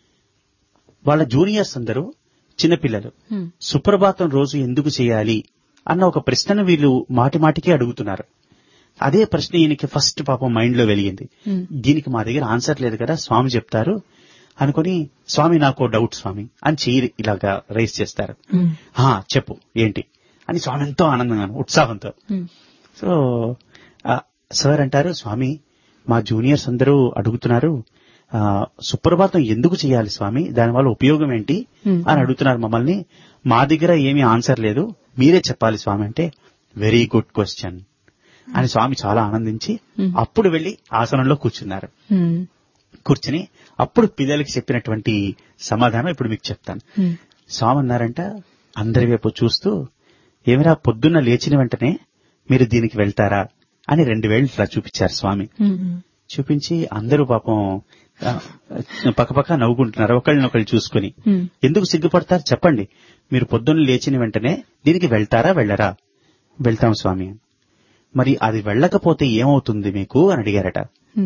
వాళ్ళ జూనియర్స్ అందరూ చిన్నపిల్లలు సుప్రభాతం రోజు ఎందుకు చేయాలి అన్న ఒక ప్రశ్నను వీళ్ళు మాటి మాటికి అడుగుతున్నారు. అదే ప్రశ్న ఈయనకి ఫస్ట్ పాపం మైండ్ లో వెలిగింది. దీనికి మా దగ్గర ఆన్సర్ లేదు కదా, స్వామి చెప్తారు అనుకుని, స్వామి నాకు డౌట్ స్వామి అని చెయ్యి ఇలాగా రైజ్ చేస్తారు. చెప్పు ఏంటి అని స్వామి ఎంతో ఆనందంగా ఉత్సాహంతో. సో సార్ అంటారు, స్వామి మా జూనియర్స్ అందరూ అడుగుతున్నారు, సుప్రభాతం ఎందుకు చేయాలి స్వామి, దానివల్ల ఉపయోగం ఏంటి అని అడుగుతున్నారు మమ్మల్ని. మా దగ్గర ఏమీ ఆన్సర్ లేదు, మీరే చెప్పాలి స్వామి అంటే, వెరీ గుడ్ క్వశ్చన్ అని స్వామి చాలా ఆనందించి అప్పుడు వెళ్లి ఆసనంలో కూర్చున్నారు. కూర్చుని అప్పుడు పిల్లలకి చెప్పినటువంటి సమాధానం ఇప్పుడు మీకు చెప్తాను. స్వామి అన్నారంట అందరి వైపు చూస్తూ, ఏమిరా పొద్దున్న లేచిన వెంటనే మీరు దీనికి వెళ్తారా అని రెండు వేళ్ళు ఇట్లా చూపించారు స్వామి. చూపించి అందరూ పాపం పక్కపక్క నవ్వుకుంటున్నారు ఒకళ్ళనొకళ్ళు చూసుకుని. ఎందుకు సిగ్గుపడతారు చెప్పండి, మీరు పొద్దున్న లేచిన వెంటనే దీనికి వెళ్తారా వెళ్ళరా? వెళ్తాం స్వామి. మరి అది వెళ్ళకపోతే ఏమవుతుంది మీకు అని అడిగారట.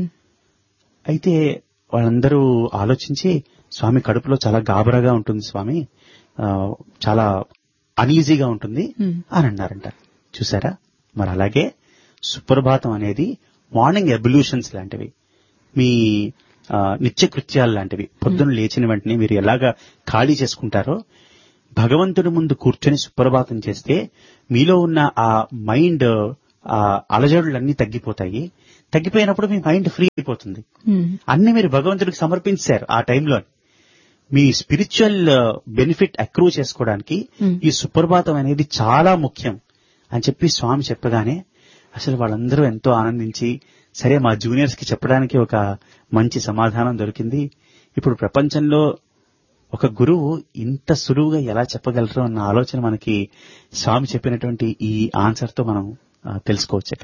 అయితే వాళ్ళందరూ ఆలోచించి, స్వామి కడుపులో చాలా గాబరాగా ఉంటుంది స్వామి, చాలా అనీజీగా ఉంటుంది అని అన్నారంట. చూసారా, మరి అలాగే సుప్రభాతం అనేది మార్నింగ్ ఎబల్యూషన్స్ లాంటివి, మీ నిత్య కృత్యాలు లాంటివి. పొద్దున్న లేచిన వెంటనే మీరు ఎలాగా ఖాళీ చేసుకుంటారో, భగవంతుడి ముందు కూర్చొని సుప్రభాతం చేస్తే మీలో ఉన్న ఆ మైండ్ ఆ అలజడులన్నీ తగ్గిపోతాయి. తగ్గిపోయినప్పుడు మీ మైండ్ ఫ్రీ అయిపోతుంది. అన్ని మీరు భగవంతుడికి సమర్పించారు ఆ టైంలో. మీ స్పిరిచువల్ బెనిఫిట్ అక్రూ చేసుకోవడానికి ఈ సుప్రభాతం అనేది చాలా ముఖ్యం అని చెప్పి స్వామి చెప్పగానే అసలు వాళ్ళందరూ ఎంతో ఆనందించి, సరే మా జూనియర్స్ కి చెప్పడానికి ఒక మంచి సమాధానం దొరికింది. ఇప్పుడు ప్రపంచంలో ఒక గురువు ఇంత సులువుగా ఎలా చెప్పగలరు అన్న ఆలోచన మనకి స్వామి చెప్పినటువంటి ఈ ఆన్సర్ తో మనం తెలుసుకోవచ్చక.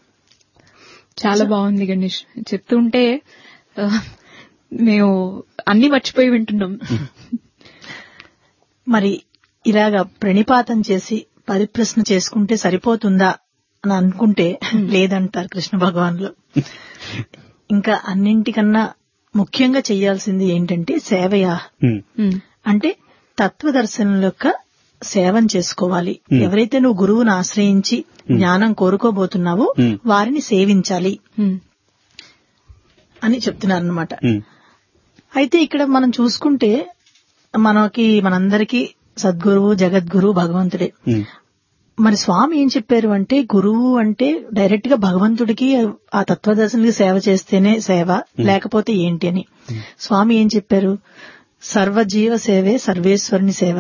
చాలా బాగుంది గణేష్, చెప్తుంటే మేము అన్ని మర్చిపోయి వింటున్నాం. మరి ఇలాగా ప్రణిపాతం చేసి పరిప్రశ్న చేసుకుంటే సరిపోతుందా అని అనుకుంటే లేదంటారు కృష్ణ భగవాన్లు. ఇంకా అన్నింటికన్నా ముఖ్యంగా చేయాల్సింది ఏంటంటే సేవయా, అంటే తత్వదర్శనం యొక్క సేవం చేసుకోవాలి. ఎవరైతే నువ్వు గురువును ఆశ్రయించి జ్ఞానం కోరుకోబోతున్నావో వారిని సేవించాలి అని చెప్తున్నారన్నమాట. అయితే ఇక్కడ మనం చూసుకుంటే మనకి మనందరికీ సద్గురువు జగద్గురు భగవంతుడే. మరి స్వామి ఏం చెప్పారు అంటే, గురువు అంటే డైరెక్ట్ గా భగవంతుడికి ఆ తత్వదర్శనికి సేవ చేస్తేనే సేవ, లేకపోతే ఏంటి అని. స్వామి ఏం చెప్పారు, సర్వజీవ సేవే సర్వేశ్వరుని సేవ,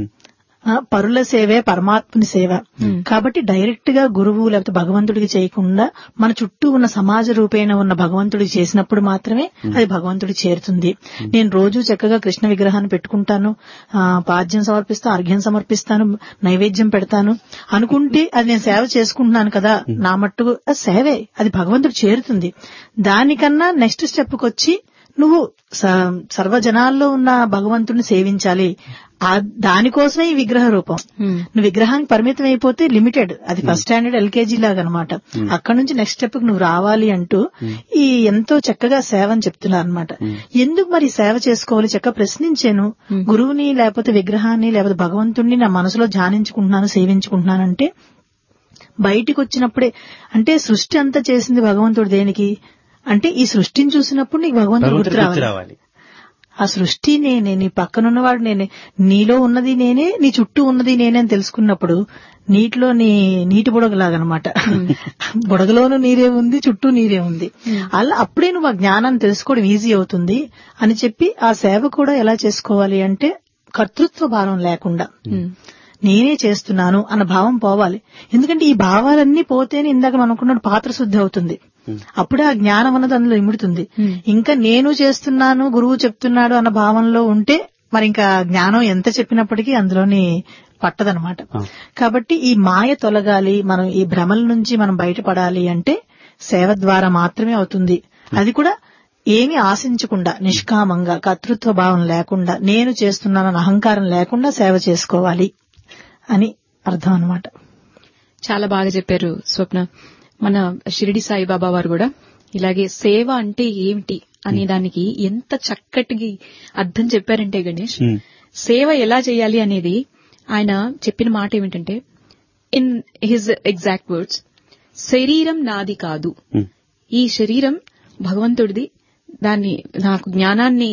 పరుల సేవే పరమాత్మని సేవ. కాబట్టి డైరెక్ట్ గా గురువు లేకపోతే భగవంతుడికి చేయకుండా మన చుట్టూ ఉన్న సమాజ రూపేణ ఉన్న భగవంతుడికి చేసినప్పుడు మాత్రమే అది భగవంతుడికి చేరుతుంది. నేను రోజు చక్కగా కృష్ణ విగ్రహాన్ని పెట్టుకుంటాను, పాద్యం సమర్పిస్తాను, అర్ఘ్యం సమర్పిస్తాను, నైవేద్యం పెడతాను అనుకుంటే అది నేను సేవ చేసుకుంటున్నాను కదా, నా మట్టుకు అది సేవే, అది భగవంతుడు చేరుతుంది. దానికన్నా నెక్స్ట్ స్టెప్ కొచ్చి నువ్వు సర్వజనాల్లో ఉన్న భగవంతుడిని సేవించాలి. దానికోసమే ఈ విగ్రహ రూపం. నువ్వు విగ్రహానికి పరిమితం అయిపోతే లిమిటెడ్, అది ఫస్ట్ స్టాండర్డ్ ఎల్కేజీ లాగా అనమాట. అక్కడి నుంచి నెక్స్ట్ స్టెప్ నువ్వు రావాలి అంటూ ఈ ఎంతో చక్కగా సేవ అని చెప్తున్నారు అనమాట. ఎందుకు మరి సేవ చేసుకోవాలి చక్కగా ప్రశ్నించాను. గురువుని లేకపోతే విగ్రహాన్ని లేకపోతే భగవంతుడిని నా మనసులో ధ్యానించుకుంటున్నాను, సేవించుకుంటున్నానంటే బయటికి వచ్చినప్పుడే, అంటే సృష్టి అంతా చేసింది భగవంతుడు దేనికి అంటే ఈ సృష్టిని చూసినప్పుడు నీకు భగవంతుడు గుర్తు రావాలి. ఆ సృష్టి నేనే, నీ పక్కనున్నవాడు నేనే, నీలో ఉన్నది నేనే, నీ చుట్టూ ఉన్నది నేనే అని తెలుసుకున్నప్పుడు నీటిలో నీ నీటి బుడగలాగనమాట. బుడగలోనూ నీరే ఉంది, చుట్టూ నీరే ఉంది. అలా అప్పుడే నువ్వు ఆ జ్ఞానాన్ని తెలుసుకోవడం ఈజీ అవుతుంది అని చెప్పి ఆ సేవ కూడా ఎలా చేసుకోవాలి అంటే కర్తృత్వ భావం లేకుండా నేనే చేస్తున్నాను అన్న భావం పోవాలి. ఎందుకంటే ఈ భావాలన్నీ పోతేనే ఇందాక మనం అనుకున్నట్టు పాత్ర శుద్ధి అవుతుంది. అప్పుడే ఆ జ్ఞానం అన్నది అందులో ఇముడుతుంది. ఇంకా నేను చేస్తున్నాను, గురువు చెప్తున్నాడు అన్న భావంలో ఉంటే మరి ఇంకా జ్ఞానం ఎంత చెప్పినప్పటికీ అందులోని పట్టదనమాట. కాబట్టి ఈ మాయ తొలగాలి, మనం ఈ భ్రమల నుంచి మనం బయటపడాలి అంటే సేవ ద్వారా మాత్రమే అవుతుంది. అది కూడా ఏమి ఆశించకుండా నిష్కామంగా, కర్తృత్వ భావం లేకుండా, నేను చేస్తున్నానన్న అహంకారం లేకుండా సేవ చేసుకోవాలి అని అర్థం అన్నమాట. చాలా బాగా చెప్పారు స్వప్న. మన షిరిడి సాయిబాబా వారు కూడా ఇలాగే సేవ అంటే ఏమిటి అనే దానికి ఎంత చక్కటి అర్థం చెప్పారంటే గణేష్, సేవ ఎలా చేయాలి అనేది ఆయన చెప్పిన మాట ఏమిటంటే, ఇన్ హిజ్ ఎగ్జాక్ట్ వర్డ్స్, శరీరం నాది కాదు, ఈ శరీరం భగవంతుడిది, దాన్ని నాకు జ్ఞానాన్ని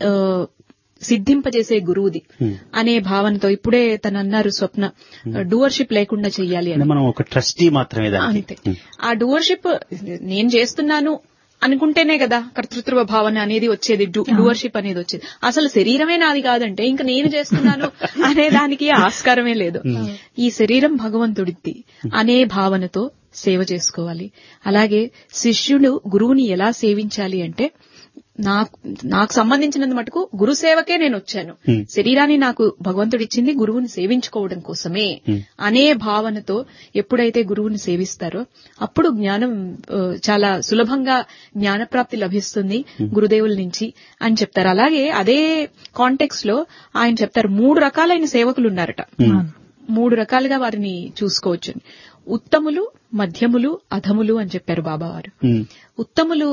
సిద్ధింపజేసే గురువుది అనే భావనతో ఇప్పుడే తను అన్నారు స్వప్న, డూవర్షిప్ లేకుండా చెయ్యాలి అని. మనం ఒక ట్రస్టీ మాత్రమే అంతే. ఆ డూవర్షిప్ నేను చేస్తున్నాను అనుకుంటేనే కదా కర్తృత్వ భావన అనేది వచ్చేది, డూవర్షిప్ అనేది వచ్చేది. అసలు శరీరమే నాది కాదంటే ఇంకా నేను చేస్తున్నాను అనే దానికి ఆస్కారమే లేదు. ఈ శరీరం భగవంతుడిది అనే భావనతో సేవ చేసుకోవాలి. అలాగే శిష్యుడు గురువుని ఎలా సేవించాలి అంటే, నాకు నాకు సంబంధించినంత మటుకు గురు సేవకే నేను వచ్చాను, శరీరాన్ని నాకు భగవంతుడు ఇచ్చింది గురువుని సేవించుకోవడం కోసమే అనే భావనతో ఎప్పుడైతే గురువుని సేవిస్తారో అప్పుడు జ్ఞానం చాలా సులభంగా జ్ఞానప్రాప్తి లభిస్తుంది గురుదేవుల నుంచి అని చెప్తారు. అలాగే అదే కాంటెక్స్ట్ లో ఆయన చెప్తారు, మూడు రకాలైన సేవకులు ఉన్నారట, మూడు రకాలుగా వారిని చూసుకోవచ్చు. ఉత్తములు, మధ్యములు, అధములు అని చెప్పారు బాబావారు. ఉత్తములు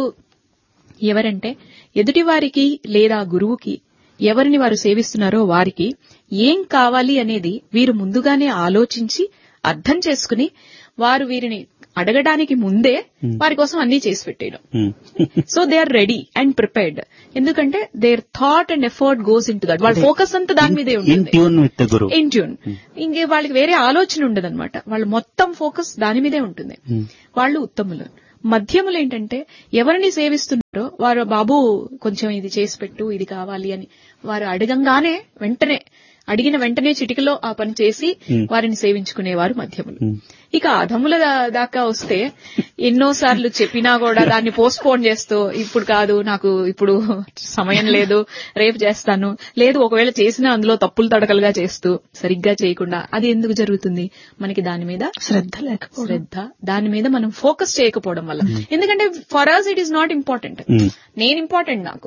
ఎవరంటే ఎదుటి వారికి లేదా గురువుకి ఎవరిని వారు సేవిస్తున్నారో వారికి ఏం కావాలి అనేది వీరు ముందుగానే ఆలోచించి అర్థం చేసుకుని వారు వీరిని అడగడానికి ముందే వారి కోసం అన్ని చేసి పెట్టేయడం. So they are ready and prepared. ఎందుకంటే there thought and effort goes in to that. వాళ్ళ ఫోకస్ అంతా దాని మీదే ఉంటుంది, ఇన్ ట్యూన్. ఇంకే వాళ్ళకి వేరే ఆలోచన ఉండదు అనమాట, వాళ్ళ మొత్తం ఫోకస్ దాని మీదే ఉంటుంది. వాళ్ళు ఉత్తములు. మధ్యములు ఏంటంటే ఎవరిని సేవిస్తున్నారో వారు, బాబు కొంచెం ఇది చేసి పెట్టు, ఇది కావాలి అని వారు అడగంగానే వెంటనే అడిగిన వెంటనే చిటికలో ఆ పని చేసి వారిని సేవించుకునేవారు మధ్యములు. ఇక అధముల దాకా వస్తే ఎన్నోసార్లు చెప్పినా కూడా దాన్ని పోస్ట్ పోన్ చేస్తూ, ఇప్పుడు కాదు, నాకు ఇప్పుడు సమయం లేదు, రేపు చేస్తాను, లేదు ఒకవేళ చేసినా అందులో తప్పులు తడకలుగా చేస్తూ సరిగ్గా చేయకుండా. అది ఎందుకు జరుగుతుంది? మనకి దాని మీద శ్రద్ధ లేకపోవడం, శ్రద్ధ దాని మీద మనం ఫోకస్ చేయకపోవడం వల్ల. ఎందుకంటే for us it is not important, నేను ఇంపార్టెంట్, నాకు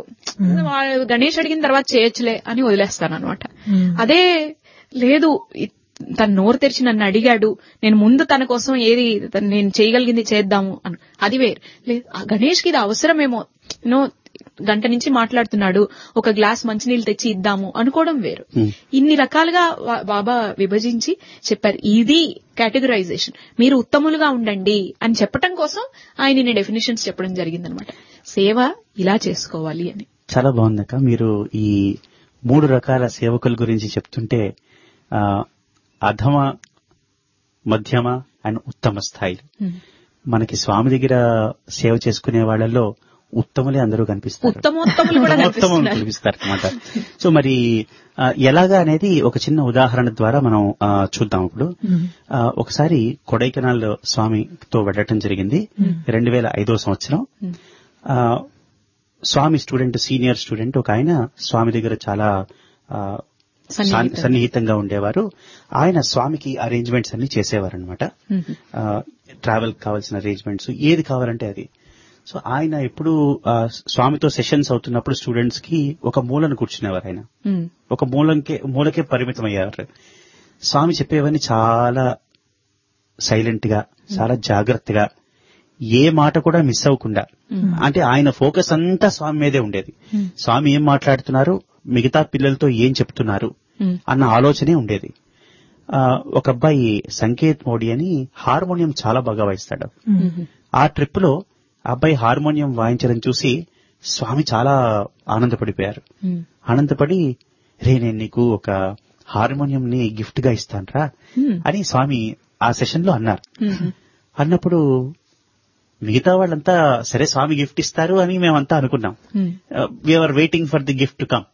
గణేష్ అడిగిన తర్వాత చేయొచ్చులే అని వదిలేస్తాను అనమాట. అదే లేదు, తను నోరు తెరిచి నన్ను అడిగాడు, నేను ముందు తన కోసం ఏది నేను చేయగలిగింది చేద్దాము అని, అది వేరు. లేదు గణేష్ కి ఇది అవసరమేమో, నో గంట నుంచి మాట్లాడుతున్నాడు, ఒక గ్లాస్ మంచినీళ్ళు తెచ్చి ఇద్దాము అనుకోవడం వేరు. ఇన్ని రకాలుగా బాబా విభజించి చెప్పారు. ఇది కేటగరైజేషన్. మీరు ఉత్తములుగా ఉండండి అని చెప్పడం కోసం ఆయన ఇన్ని డెఫినేషన్స్ చెప్పడం జరిగిందనమాట. సేవ ఇలా చేసుకోవాలి అని. చాలా బాగుందక్క. మీరు ఈ మూడు రకాల సేవకుల గురించి చెప్తుంటే, అధమ మధ్యమ అండ్ ఉత్తమ స్థాయిలు. మనకి స్వామి దగ్గర సేవ చేసుకునే వాళ్ళలో ఉత్తములే అందరూ కనిపిస్తారు, ఉత్తమోత్తములు కూడా ఉత్తమం కనిపిస్తారు అనమాట. సో మరి ఆ, ఎలాగా అనేది ఒక చిన్న ఉదాహరణ ద్వారా మనం ఆ, చూద్దాం. ఇప్పుడు ఆ, ఒకసారి కొడైకెనాల్ స్వామితో వెళ్ళటం జరిగింది రెండు వేల ఐదో సంవత్సరం. ఆ, స్వామి స్టూడెంట్, సీనియర్ స్టూడెంట్ ఒక ఆయన స్వామి దగ్గర చాలా ఆ, సన్నిహితంగా. సన్నిహితంగా ఉండేవారు. ఆయన స్వామికి అరేంజ్మెంట్స్ అన్ని చేసేవారు అనమాట. ట్రావెల్ కావాల్సిన అరేంజ్మెంట్స్ ఏది కావాలంటే అది. సో ఆయన ఎప్పుడు ఆ, స్వామితో సెషన్స్ అవుతున్నప్పుడు స్టూడెంట్స్ కి ఒక మూలను కూర్చునేవారు. ఆయన ఒక మూలంకే మూలకే పరిమితం అయ్యేవారు. స్వామి చెప్పేవన్నీ చాలా సైలెంట్ గా, చాలా జాగ్రత్తగా, ఏ మాట కూడా మిస్ అవ్వకుండా, అంటే ఆయన ఫోకస్ అంతా స్వామి మీదే ఉండేది. స్వామి ఏం మాట్లాడుతున్నారు, మిగతా పిల్లలతో ఏం చెప్తున్నారు అన్న ఆలోచనే ఉండేది. ఆ, ఒక అబ్బాయి సంకేత్ మోడీ అని హార్మోనియం చాలా బాగా వాయిస్తాడు. ఆ ట్రిప్ లో ఆ అబ్బాయి హార్మోనియం వాయించడం చూసి స్వామి చాలా ఆనందపడిపోయారు. ఆనందపడి, రే నేను నీకు ఒక హార్మోనియం ని గిఫ్ట్ గా ఇస్తానరా అని స్వామి ఆ సెషన్ లో అన్నారు. అన్నప్పుడు మిగతా వాళ్ళంతా సరే స్వామి గిఫ్ట్ ఇస్తారు అని మేమంతా అనుకున్నాం. We are waiting for the gift to come.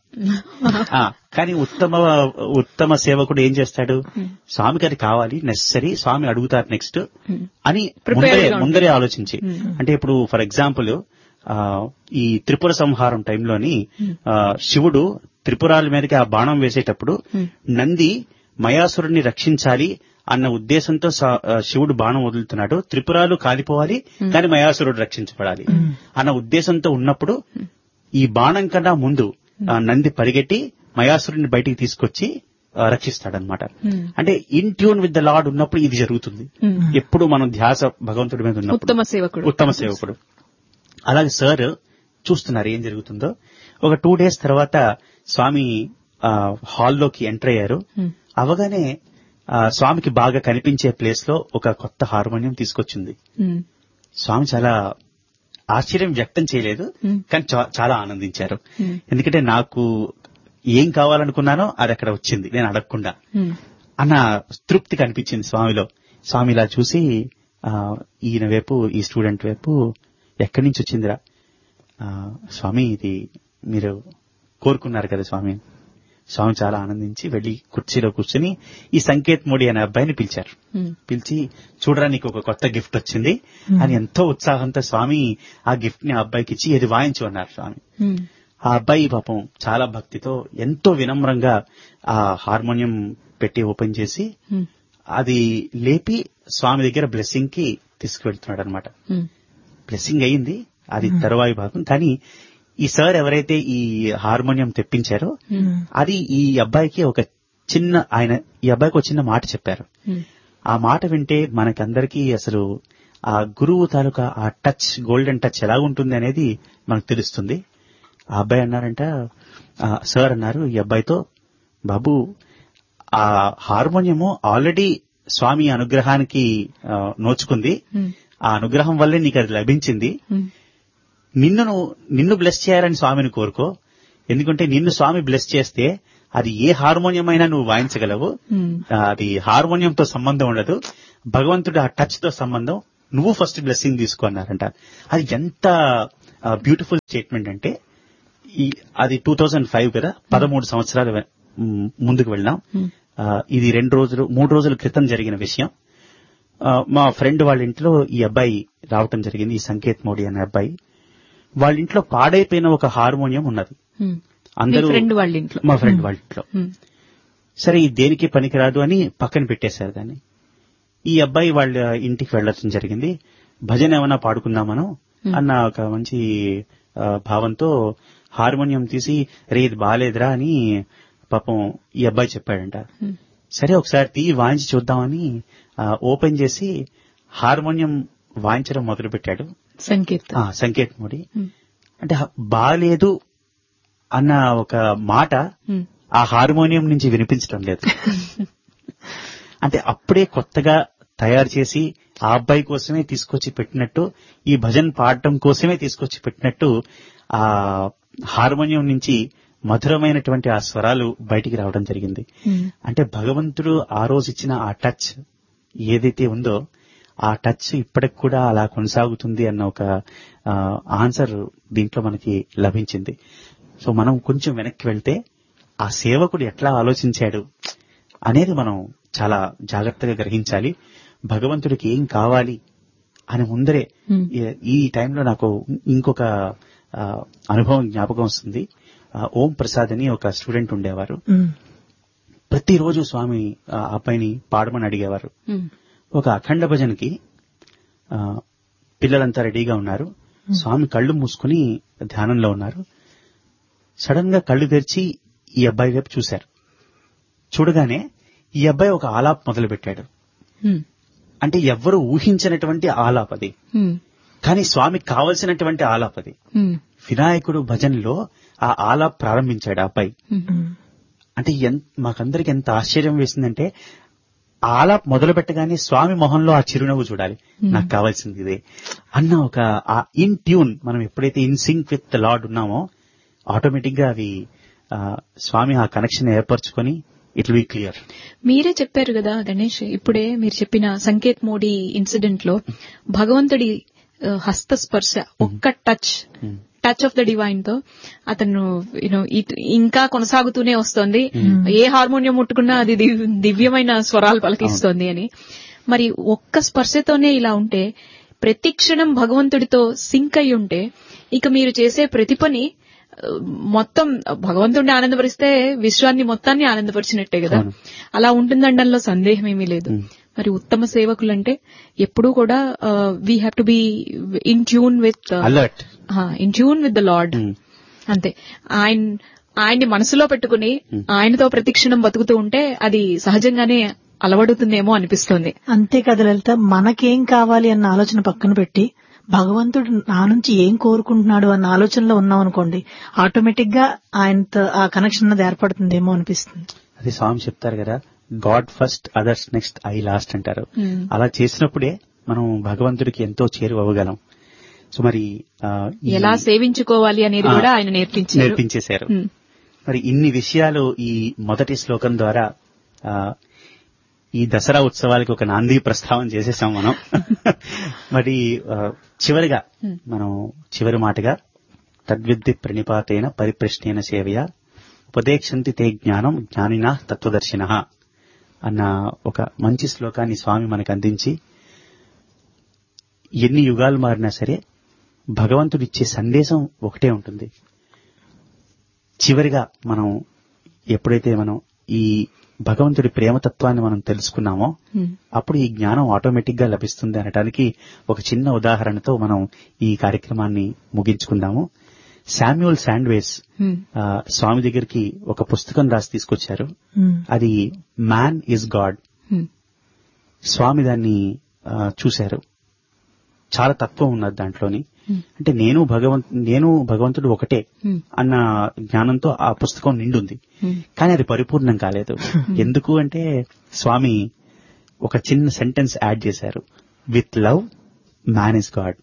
కానీ ఉత్తమ ఉత్తమ సేవకుడు ఏం చేస్తాడు, స్వామికి అది కావాలి, నెసరీ, స్వామి అడుగుతారు నెక్స్ట్ అని ముందరే ముందరే ఆలోచించి. అంటే ఇప్పుడు ఫర్ ఎగ్జాంపుల్ ఈ త్రిపుర సంహారం టైంలోని శివుడు త్రిపురాల మీదకి ఆ బాణం వేసేటప్పుడు నంది మయాసురుడిని రక్షించాలి అన్న ఉద్దేశంతో శివుడు బాణం వదులుతున్నాడు. త్రిపురాలు కాలిపోవాలి కానీ మయాసురుడు రక్షించబడాలి అన్న ఉద్దేశంతో ఉన్నప్పుడు ఈ బాణం కన్నా ముందు నంది పరిగెట్టి మయాసురుడిని బయటికి తీసుకొచ్చి రక్షిస్తాడనమాట. అంటే in tune with the lord ఉన్నప్పుడు ఇది జరుగుతుంది. ఎప్పుడు మనం ధ్యాస భగవంతుడి మీద ఉన్నప్పుడు ఉత్తమ సేవకుడు ఉత్తమ సేవకుడు అలాగే సార్ చూస్తున్నారు ఏం జరుగుతుందో. ఒక టూ డేస్ తర్వాత స్వామి హాల్లోకి ఎంటర్ అయ్యారు. అవగానే స్వామికి బాగా కనిపించే ప్లేస్ లో ఒక కొత్త హార్మోనియం తీసుకొచ్చింది. స్వామి చాలా ఆశ్చర్యం వ్యక్తం చేయలేదు, కానీ చాలా ఆనందించారు. ఎందుకంటే నాకు ఏం కావాలనుకున్నానో అది అక్కడ వచ్చింది నేను అడగకుండా అన్న తృప్తి కనిపించింది స్వామిలో. స్వామి ఇలా చూసి ఈయన వైపు, ఈ స్టూడెంట్ వైపు, ఎక్కడి నుంచి వచ్చిందిరా స్వామి, ఇది మీరు కోరుకున్నారు కదా స్వామి. స్వామి చాలా ఆనందించి వెళ్లి కుర్చీలో కూర్చుని ఈ సంకేత్ మోడీ అనే అబ్బాయిని పిలిచారు. పిలిచి, చూడరా నీకు ఒక కొత్త గిఫ్ట్ వచ్చింది అని ఎంతో ఉత్సాహంతో స్వామి ఆ గిఫ్ట్ ని ఆ అబ్బాయికి ఇచ్చి ఇది వాయించు అన్నారు స్వామి. ఆ అబ్బాయి పాపం చాలా భక్తితో ఎంతో వినమ్రంగా ఆ హార్మోనియం పెట్టి ఓపెన్ చేసి అది లేపి స్వామి దగ్గర బ్లెస్సింగ్ కి తీసుకువెళ్తున్నాడు అనమాట. బ్లెస్సింగ్ అయింది, అది తరువాయి భాగం. కానీ ఈ సార్ ఎవరైతే ఈ హార్మోనియం తెప్పించారో అది ఈ అబ్బాయికి ఒక చిన్న ఆయన ఈ అబ్బాయికి ఒక చిన్న మాట చెప్పారు. ఆ మాట వింటే మనకందరికీ అసలు ఆ గురువు తాలూకా ఆ టచ్, గోల్డెన్ టచ్ ఎలా ఉంటుంది అనేది మనకు తెలుస్తుంది. ఆ అబ్బాయి అన్నారంట, సార్ అన్నారు ఈ అబ్బాయితో, బాబు ఆ హార్మోనియము ఆల్రెడీ స్వామి అనుగ్రహానికి నోచుకుంది, ఆ అనుగ్రహం వల్లే నీకు అది లభించింది. నిన్ను నిన్ను బ్లెస్ చేయాలని స్వామిని కోరుకో, ఎందుకంటే నిన్ను స్వామి బ్లెస్ చేస్తే అది ఏ హార్మోనియం అయినా నువ్వు వాయించగలవు. అది హార్మోనియంతో సంబంధం ఉండదు, భగవంతుడు ఆ టచ్ తో సంబంధం. నువ్వు ఫస్ట్ బ్లెస్సింగ్ తీసుకో అన్నారంట. అది ఎంత బ్యూటిఫుల్ స్టేట్మెంట్ అంటే, ఈ అది టూ థౌజండ్ ఫైవ్ కదా, పదమూడు సంవత్సరాలు ముందుకు వెళ్ళాం. ఇది రెండు రోజులు మూడు రోజుల క్రితం జరిగిన విషయం. మా ఫ్రెండ్ వాళ్ళ ఇంట్లో ఈ అబ్బాయి రావటం జరిగింది, ఈ సంకేత్ మోడీ అనే అబ్బాయి. వాళ్ళ ఇంట్లో పాడైపోయిన ఒక హార్మోనియం ఉన్నది. అందరూ మా ఫ్రెండ్ వాళ్ళ ఇంట్లో. సరే ఇది దేనికి పనికిరాదు అని పక్కన పెట్టేశారు దాన్ని. ఈ అబ్బాయి వాళ్ళ ఇంటికి వెళ్లడం జరిగింది. భజన ఏమైనా పాడుకుందామను అన్న ఒక మంచి భావంతో హార్మోనియం తీసి, రే ఇది బాలేదురా అని పాపం ఈ అబ్బాయి చెప్పాడంట. సరే ఒకసారి తీ వాయించి చూద్దామని ఓపెన్ చేసి హార్మోనియం వాయించడం మొదలు పెట్టాడు సంకేత్ సంకేత్ మోడీ. అంటే బాలేదు అన్న ఒక మాట ఆ హార్మోనియం నుంచి వినిపించడం లేదు. అంటే అప్పుడే కొత్తగా తయారు చేసి ఆ అబ్బాయి కోసమే తీసుకొచ్చి పెట్టినట్టు, ఈ భజన్ పాడటం కోసమే తీసుకొచ్చి పెట్టినట్టు ఆ హార్మోనియం నుంచి మధురమైనటువంటి ఆ స్వరాలు బయటికి రావడం జరిగింది. అంటే భగవంతుడు ఆ రోజు ఇచ్చిన ఆ టచ్ ఏదైతే ఉందో ఆ టచ్ ఇప్పటికి కూడా అలా కొనసాగుతుంది అన్న ఒక ఆన్సర్ దీంట్లో మనకి లభించింది. సో మనం కొంచెం వెనక్కి వెళ్తే ఆ సేవకుడు ఎట్లా ఆలోచించాడు అనేది మనం చాలా జాగ్రత్తగా గ్రహించాలి. భగవంతుడికి ఏం కావాలి అని ముందరే ఈ టైంలో నాకు ఇంకొక అనుభవం జ్ఞాపకం వస్తుంది. ఓం ప్రసాద్ అని ఒక స్టూడెంట్ ఉండేవారు. ప్రతిరోజు స్వామి అబ్బాయిని పాడమని అడిగేవారు. ఒక అఖండ భజనకి పిల్లలంతా రెడీగా ఉన్నారు. స్వామి కళ్ళు మూసుకుని ధ్యానంలో ఉన్నారు. సడన్ గా కళ్ళు తెరిచి ఈ అబ్బాయి వైపు చూశారు. చూడగానే ఈ అబ్బాయి ఒక ఆలాప్ మొదలు పెట్టాడు. అంటే ఎవ్వరూ ఊహించినటువంటి ఆలాప్ అది, కానీ స్వామికి కావలసినటువంటి ఆలాప్ అది. వినాయకుడు భజనలో ఆ ఆలాప్ ప్రారంభించాడు ఆ అబ్బాయి. అంటే మాకందరికి ఎంత ఆశ్చర్యం వేసిందంటే ఆలాప్ మొదలు పెట్టగానే స్వామి మొహంలో ఆ చిరునవ్వు చూడాలి, నాకు కావాల్సింది ఇదే అన్న ఒక ఇన్ ట్యూన్. మనం ఎప్పుడైతే in sync with the lord ఉన్నామో ఆటోమేటిక్ గా అవి స్వామి ఆ కనెక్షన్ ఏర్పరచుకొని ఇట్ విల్ బి క్లియర్. మీరే చెప్పారు కదా గణేష్, ఇప్పుడే మీరు చెప్పిన సంకేత్ మోడీ ఇన్సిడెంట్ లో భగవంతుడి హస్తస్పర్శ, ఒక్క touch touch of the divine తో అతను యూనో ఇంకా కొనసాగుతూనే వస్తోంది. ఏ హార్మోనియం ముట్టుకున్నా అది దివ్యమైన స్వరాలు పలికిస్తోంది అని. మరి ఒక్క స్పర్శతోనే ఇలా ఉంటే, ప్రతి క్షణం భగవంతుడితో సింక్ అయి ఉంటే, ఇక మీరు చేసే ప్రతి పని మొత్తం భగవంతుడిని ఆనందపరిస్తే విశ్వాన్ని మొత్తాన్ని ఆనందపరిచినట్టే కదా. అలా ఉంటుందనడంలో సందేహం ఏమీ లేదు. మరి ఉత్తమ సేవకులంటే ఎప్పుడూ కూడా we have to be in tune with alert in tune with the lord. అంతే, ఆయన ఆయన్ని మనసులో పెట్టుకుని ఆయనతో ప్రతిక్షణం బతుకుతూ ఉంటే అది సహజంగానే అలవడుతుందేమో అనిపిస్తుంది. అంతే కదా లలిత, మనకేం కావాలి అన్న ఆలోచన పక్కన పెట్టి భగవంతుడు నా నుంచి ఏం కోరుకుంటున్నాడు అన్న ఆలోచనలో ఉన్నాం అనుకోండి, ఆటోమేటిక్ గా ఆయనతో ఆ కనెక్షన్ అన్నది ఏర్పడుతుందేమో అనిపిస్తుంది. అది స్వామి చెప్తారు కదా, God first others next I last అంటారు. అలా చేసినప్పుడే మనం భగవంతుడికి ఎంతో చేరువవ్వగలం. సో మరి ఎలా సేవించుకోవాలి అనేది కూడా ఆయన నేర్పించారు నేర్పించేశారు. మరి ఇన్ని విషయాలు ఈ మొదటి శ్లోకం ద్వారా ఈ దసరా ఉత్సవాలకి ఒక నాంది ప్రస్తావన చేసేసాం మనం. మరి చివరిగా మనం చివరి మాటగా తద్విద్ది ప్రణిపాతేన పరిప్రశ్నేన సేవయ ఉపదేక్షంతి తే జ్ఞానం జ్ఞానినా తత్వదర్శినః అన్న ఒక మంచి శ్లోకాన్ని స్వామి మనకు అందించి, ఎన్ని యుగాలు మారినా సరే భగవంతుడిచ్చే సందేశం ఒకటే ఉంటుంది. చివరిగా మనం ఎప్పుడైతే మనం ఈ భగవంతుడి ప్రేమతత్వాన్ని మనం తెలుసుకున్నామో అప్పుడు ఈ జ్ఞానం ఆటోమేటిక్ గా లభిస్తుంది అనడానికి ఒక చిన్న ఉదాహరణతో మనం ఈ కార్యక్రమాన్ని ముగించుకుందాము. శామ్యూల్ శాండ్వేస్ స్వామి దగ్గరికి ఒక పుస్తకం రాసి తీసుకొచ్చారు. అది మ్యాన్ ఈజ్ గాడ్. స్వామి దాన్ని చూశారు. చాలా తత్వం ఉన్నది దాంట్లోని. అంటే నేను భగవంతు నేను భగవంతుడు ఒకటే అన్న జ్ఞానంతో ఆ పుస్తకం నిండుంది. కానీ అది పరిపూర్ణం కాలేదు. ఎందుకు అంటే స్వామి ఒక చిన్న సెంటెన్స్ యాడ్ చేశారు, with love man is God.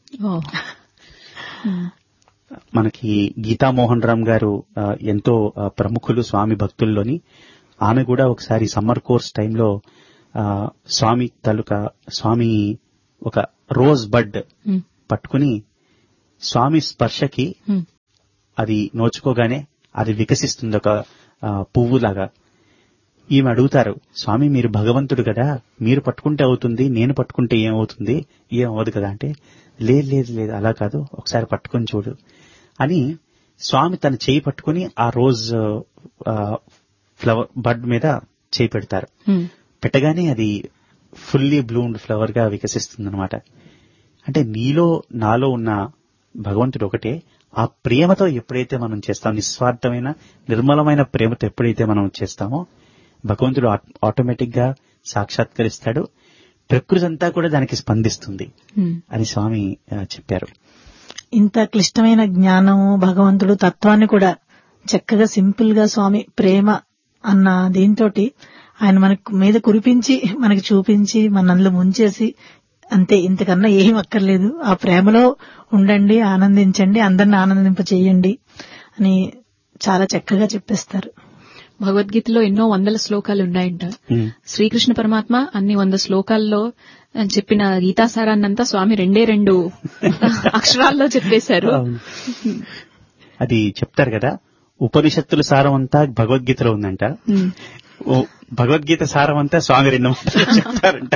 మనకి గీతామోహన్ రామ్ గారు ఎంతో ప్రముఖులు స్వామి భక్తుల్లోని. ఆమె కూడా ఒకసారి సమ్మర్ కోర్స్ టైంలో స్వామి తాలూకా స్వామి ఒక రోజ్ బడ్ పట్టుకుని స్వామి స్పర్శకి అది నోచుకోగానే అది వికసిస్తుంది ఒక పువ్వులాగా. ఈమె అడుగుతారు, స్వామి మీరు భగవంతుడు కదా, మీరు పట్టుకుంటే అవుతుంది, నేను పట్టుకుంటే ఏమవుతుంది, ఏమవదు కదా అంటే, లేదు లేదు లేదు అలా కాదు, ఒకసారి పట్టుకొని చూడు అని స్వామి తన చేయి పట్టుకుని ఆ రోజ్ ఫ్లవర్ బడ్ మీద చేయి పెడతారు. పెట్టగానే అది ఫుల్లీ బ్లూమ్డ్ ఫ్లవర్ గా వికసిస్తుందన్నమాట. అంటే నీలో నాలో ఉన్న భగవంతుడు ఒకటే. ఆ ప్రేమతో ఎప్పుడైతే మనం చేస్తాం, నిస్వార్థమైన నిర్మలమైన ప్రేమతో ఎప్పుడైతే మనం చేస్తామో భగవంతుడు ఆటోమేటిక్ గా సాక్షాత్కరిస్తాడు. ప్రకృతి అంతా కూడా దానికి స్పందిస్తుంది అని స్వామి చెప్పారు. ఇంత క్లిష్టమైన జ్ఞానము, భగవంతుడు తత్వాన్ని కూడా చక్కగా సింపుల్ గా స్వామి ప్రేమ అన్న దీంతో ఆయన మనకు మీద కురిపించి మనకి చూపించి మనల్ని ముంచేసి అంతే, ఇంతకన్నా ఏం అక్కర్లేదు, ఆ ప్రేమలో ఉండండి, ఆనందించండి, అందరిని ఆనందింప చెయ్యండి అని చాలా చక్కగా చెప్పేస్తారు. భగవద్గీతలో ఎన్నో వందల శ్లోకాలు ఉన్నాయంట. శ్రీకృష్ణ పరమాత్మ అన్ని వంద శ్లోకాల్లో చెప్పిన గీతాసారాన్నంతా స్వామి రెండే రెండు అక్షరాల్లో చెప్పేశారు. అది చెప్తారు కదా, ఉపనిషత్తుల సారం అంతా భగవద్గీతలో ఉందంట, భగవద్గీత సారం అంతా స్వామి రెండు చెప్తారంట.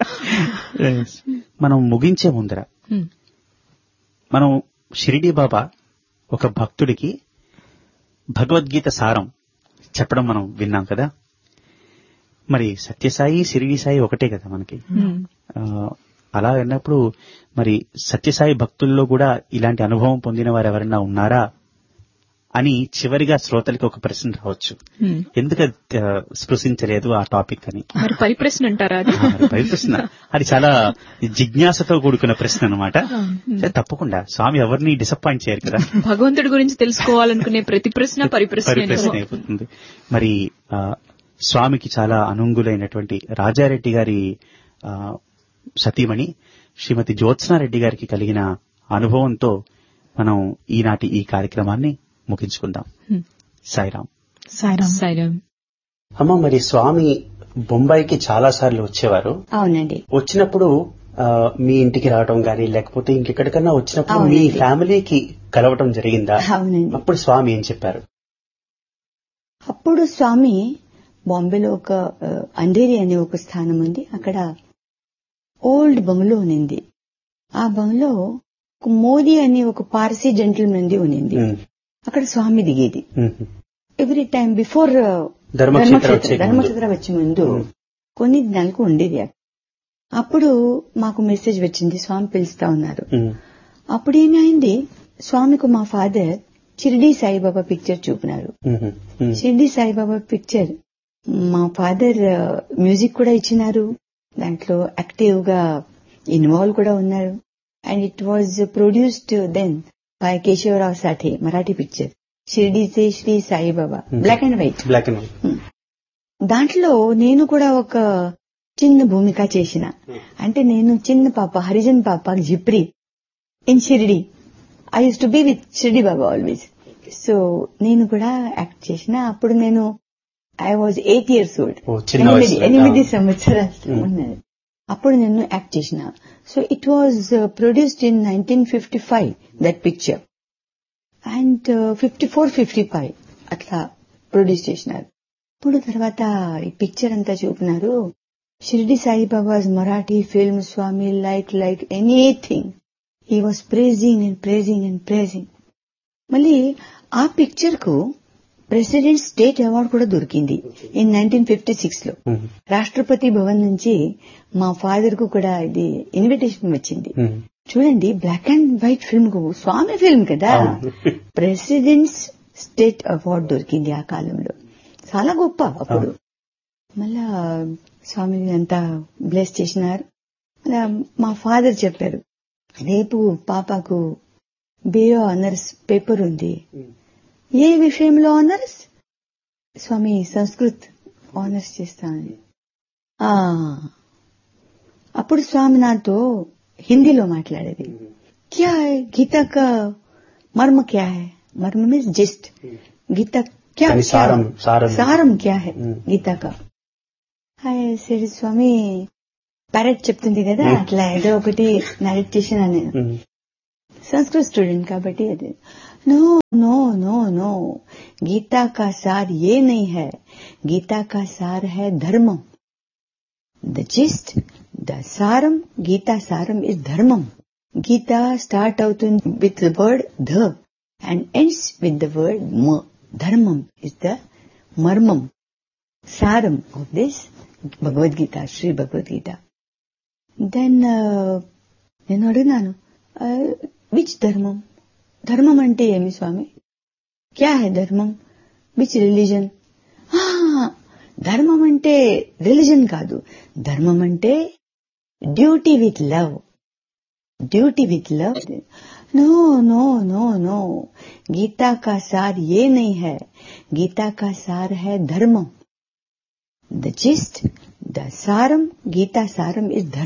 మనం ముగించే ముందర మనం షిరిడీ బాబా ఒక భక్తుడికి భగవద్గీత సారం చెప్పడం మనం విన్నాం కదా. మరి సత్యసాయి షిరిడీ సాయి ఒకటే కదా మనకి. అలా అన్నప్పుడు మరి సత్యసాయి భక్తుల్లో కూడా ఇలాంటి అనుభవం పొందిన వారు ఎవరైనా ఉన్నారా అని చివరిగా శ్రోతలకి ఒక ప్రశ్న రావచ్చు, ఎందుకు స్పృశించలేదు ఆ టాపిక్ అని. మరి పరిప్రశ్న అంటారా? పరిప్రశ్న అది చాలా జిజ్ఞాసతో కూడుకున్న ప్రశ్న అనమాట. తప్పకుండా స్వామి ఎవరిని డిసప్పాయింట్ చేయరు కదా. భగవంతుడి గురించి తెలుసుకోవాలనుకునే ప్రతి ప్రశ్న పరిప్రశ్న అయిపోతుంది. మరి స్వామికి చాలా అనుంగులైనటువంటి రాజారెడ్డి గారి సతీమణి శ్రీమతి జ్యోత్స్నారెడ్డి గారికి కలిగిన అనుభవంతో మనం ఈనాటి ఈ కార్యక్రమాన్ని ముగించుకుందాం. సాయిరాం. సాయిరాం. సాయిరాం. అమ్మ, మరి స్వామి బొంబాయికి చాలా సార్లు వచ్చేవారు. అవునండి. వచ్చినప్పుడు మీ ఇంటికి రావడం గానీ లేకపోతే ఇంకెక్కడికన్నా వచ్చినప్పుడు మీ ఫ్యామిలీకి కలవటం జరిగిందా? అవునండి. అప్పుడు స్వామి ఏం చెప్పారు? అప్పుడు స్వామి బాంబేలో ఒక అంధేరి అనే ఒక స్థానం ఉంది, అక్కడ ఓల్డ్ బంగ్లో ఉన్నింది. ఆ బంగ్లో మోదీ అనే ఒక పార్సీ జెంటిల్మెన్ ది ఉన్నింది. అక్కడ స్వామి దిగేది ఎవ్రీ టైం బిఫోర్ ధర్మక్షేత్ర వచ్చే ముందు కొన్ని నెలకు ఉండేది. అప్పుడు మాకు మెసేజ్ వచ్చింది, స్వామి పిలుస్తా ఉన్నారు. అప్పుడు ఏమైంది, స్వామికి మా father Shirdi Saibaba picture చూపినారు. Shirdi Saibaba picture మా ఫాదర్ మ్యూజిక్ కూడా ఇచ్చినారు, దాంట్లో యాక్టివ్ గా ఇన్వాల్వ్ కూడా ఉన్నారు. And it was produced then by Keshavarao Sathe, Marathi picture Shirdi say Shri Saibaba, black and white. Black and white. దాంట్లో నేను కూడా ఒక చిన్న భూమిక చేసిన. అంటే నేను చిన్న పాప, హరిజన్ పాప, జిప్రీ in Shirdi. I use to be with Shirdi Baba always. So నేను కూడా యాక్ట్ చేసిన. అప్పుడు నేను I was eight years old, ఎనిమిది సంవత్సరాలు ఉన్నది. అప్పుడు నేను యాక్ట్ చేసిన. So it was produced in nineteen fifty five that picture, and fifty four fifty five అట్లా ప్రొడ్యూస్ చేసినారు. ఇప్పుడు తర్వాత ఈ పిక్చర్ అంతా చూపినారు. Shirdi Saibabas Marathi film Swamy like like anything, he was praising and praising and praising. మళ్ళీ ఆ పిక్చర్ కు ప్రెసిడెంట్ స్టేట్ అవార్డు కూడా దొరికింది ఇన్ నైన్టీన్ ఫిఫ్టీ సిక్స్ లో. రాష్ట్రపతి భవన్ నుంచి మా ఫాదర్ కు కూడా ఇది ఇన్విటేషన్ వచ్చింది. చూడండి, బ్లాక్ అండ్ వైట్ ఫిల్మ్ కు, స్వామి ఫిల్మ్ కదా, ప్రెసిడెంట్స్ స్టేట్ అవార్డు దొరికింది ఆ కాలంలో. చాలా గొప్ప. అప్పుడు మళ్ళా స్వామి అంతా బ్లెస్ చేసినారు. అలా మా ఫాదర్ చెప్పారు, రేపు పాపకు బిఏ ఆనర్స్ పేపర్ ఉంది. ఏ విషయంలో ఆనర్స్? స్వామి సంస్కృత్ ఆనర్స్ చేస్తానని. అప్పుడు స్వామి నాతో హిందీలో మాట్లాడేది. క్యా హై గీతా కా మర్మ క్యా హై? మర్మ means just. గీతా క్యా సారం క్యా హై గీతా కా? సరే స్వామి ప్యారెట్ చెప్తుంది కదా, అట్లా ఏదో ఒకటి నరేట్ చేసిన నేను. సంస్కృత్ స్టూడెంట్ కాబట్టి అది. No no no no Gita का सार ये नहीं है, गीता का सार है धर्मम. The gist, the saram, Gita saram is dharmam. Gita start out with the word dha and ends with the word ma. Dharmam is the marmam, saram of this Bhagavad Gita, Sri Bhagavad Gita. Then నేను అడిగినాను, which dharmam? ధర్మం అంటే ఏమి స్వామి? క్యా high ధర్మం? Which religion? ధర్మం అంటే religion కాదు, ధర్మం అంటే duty with love. Duty with love. No no no no Gita का सार ये नहीं है, गीता का सार है धर्मम. The gist, the Saram, Gita Saram is धर्म.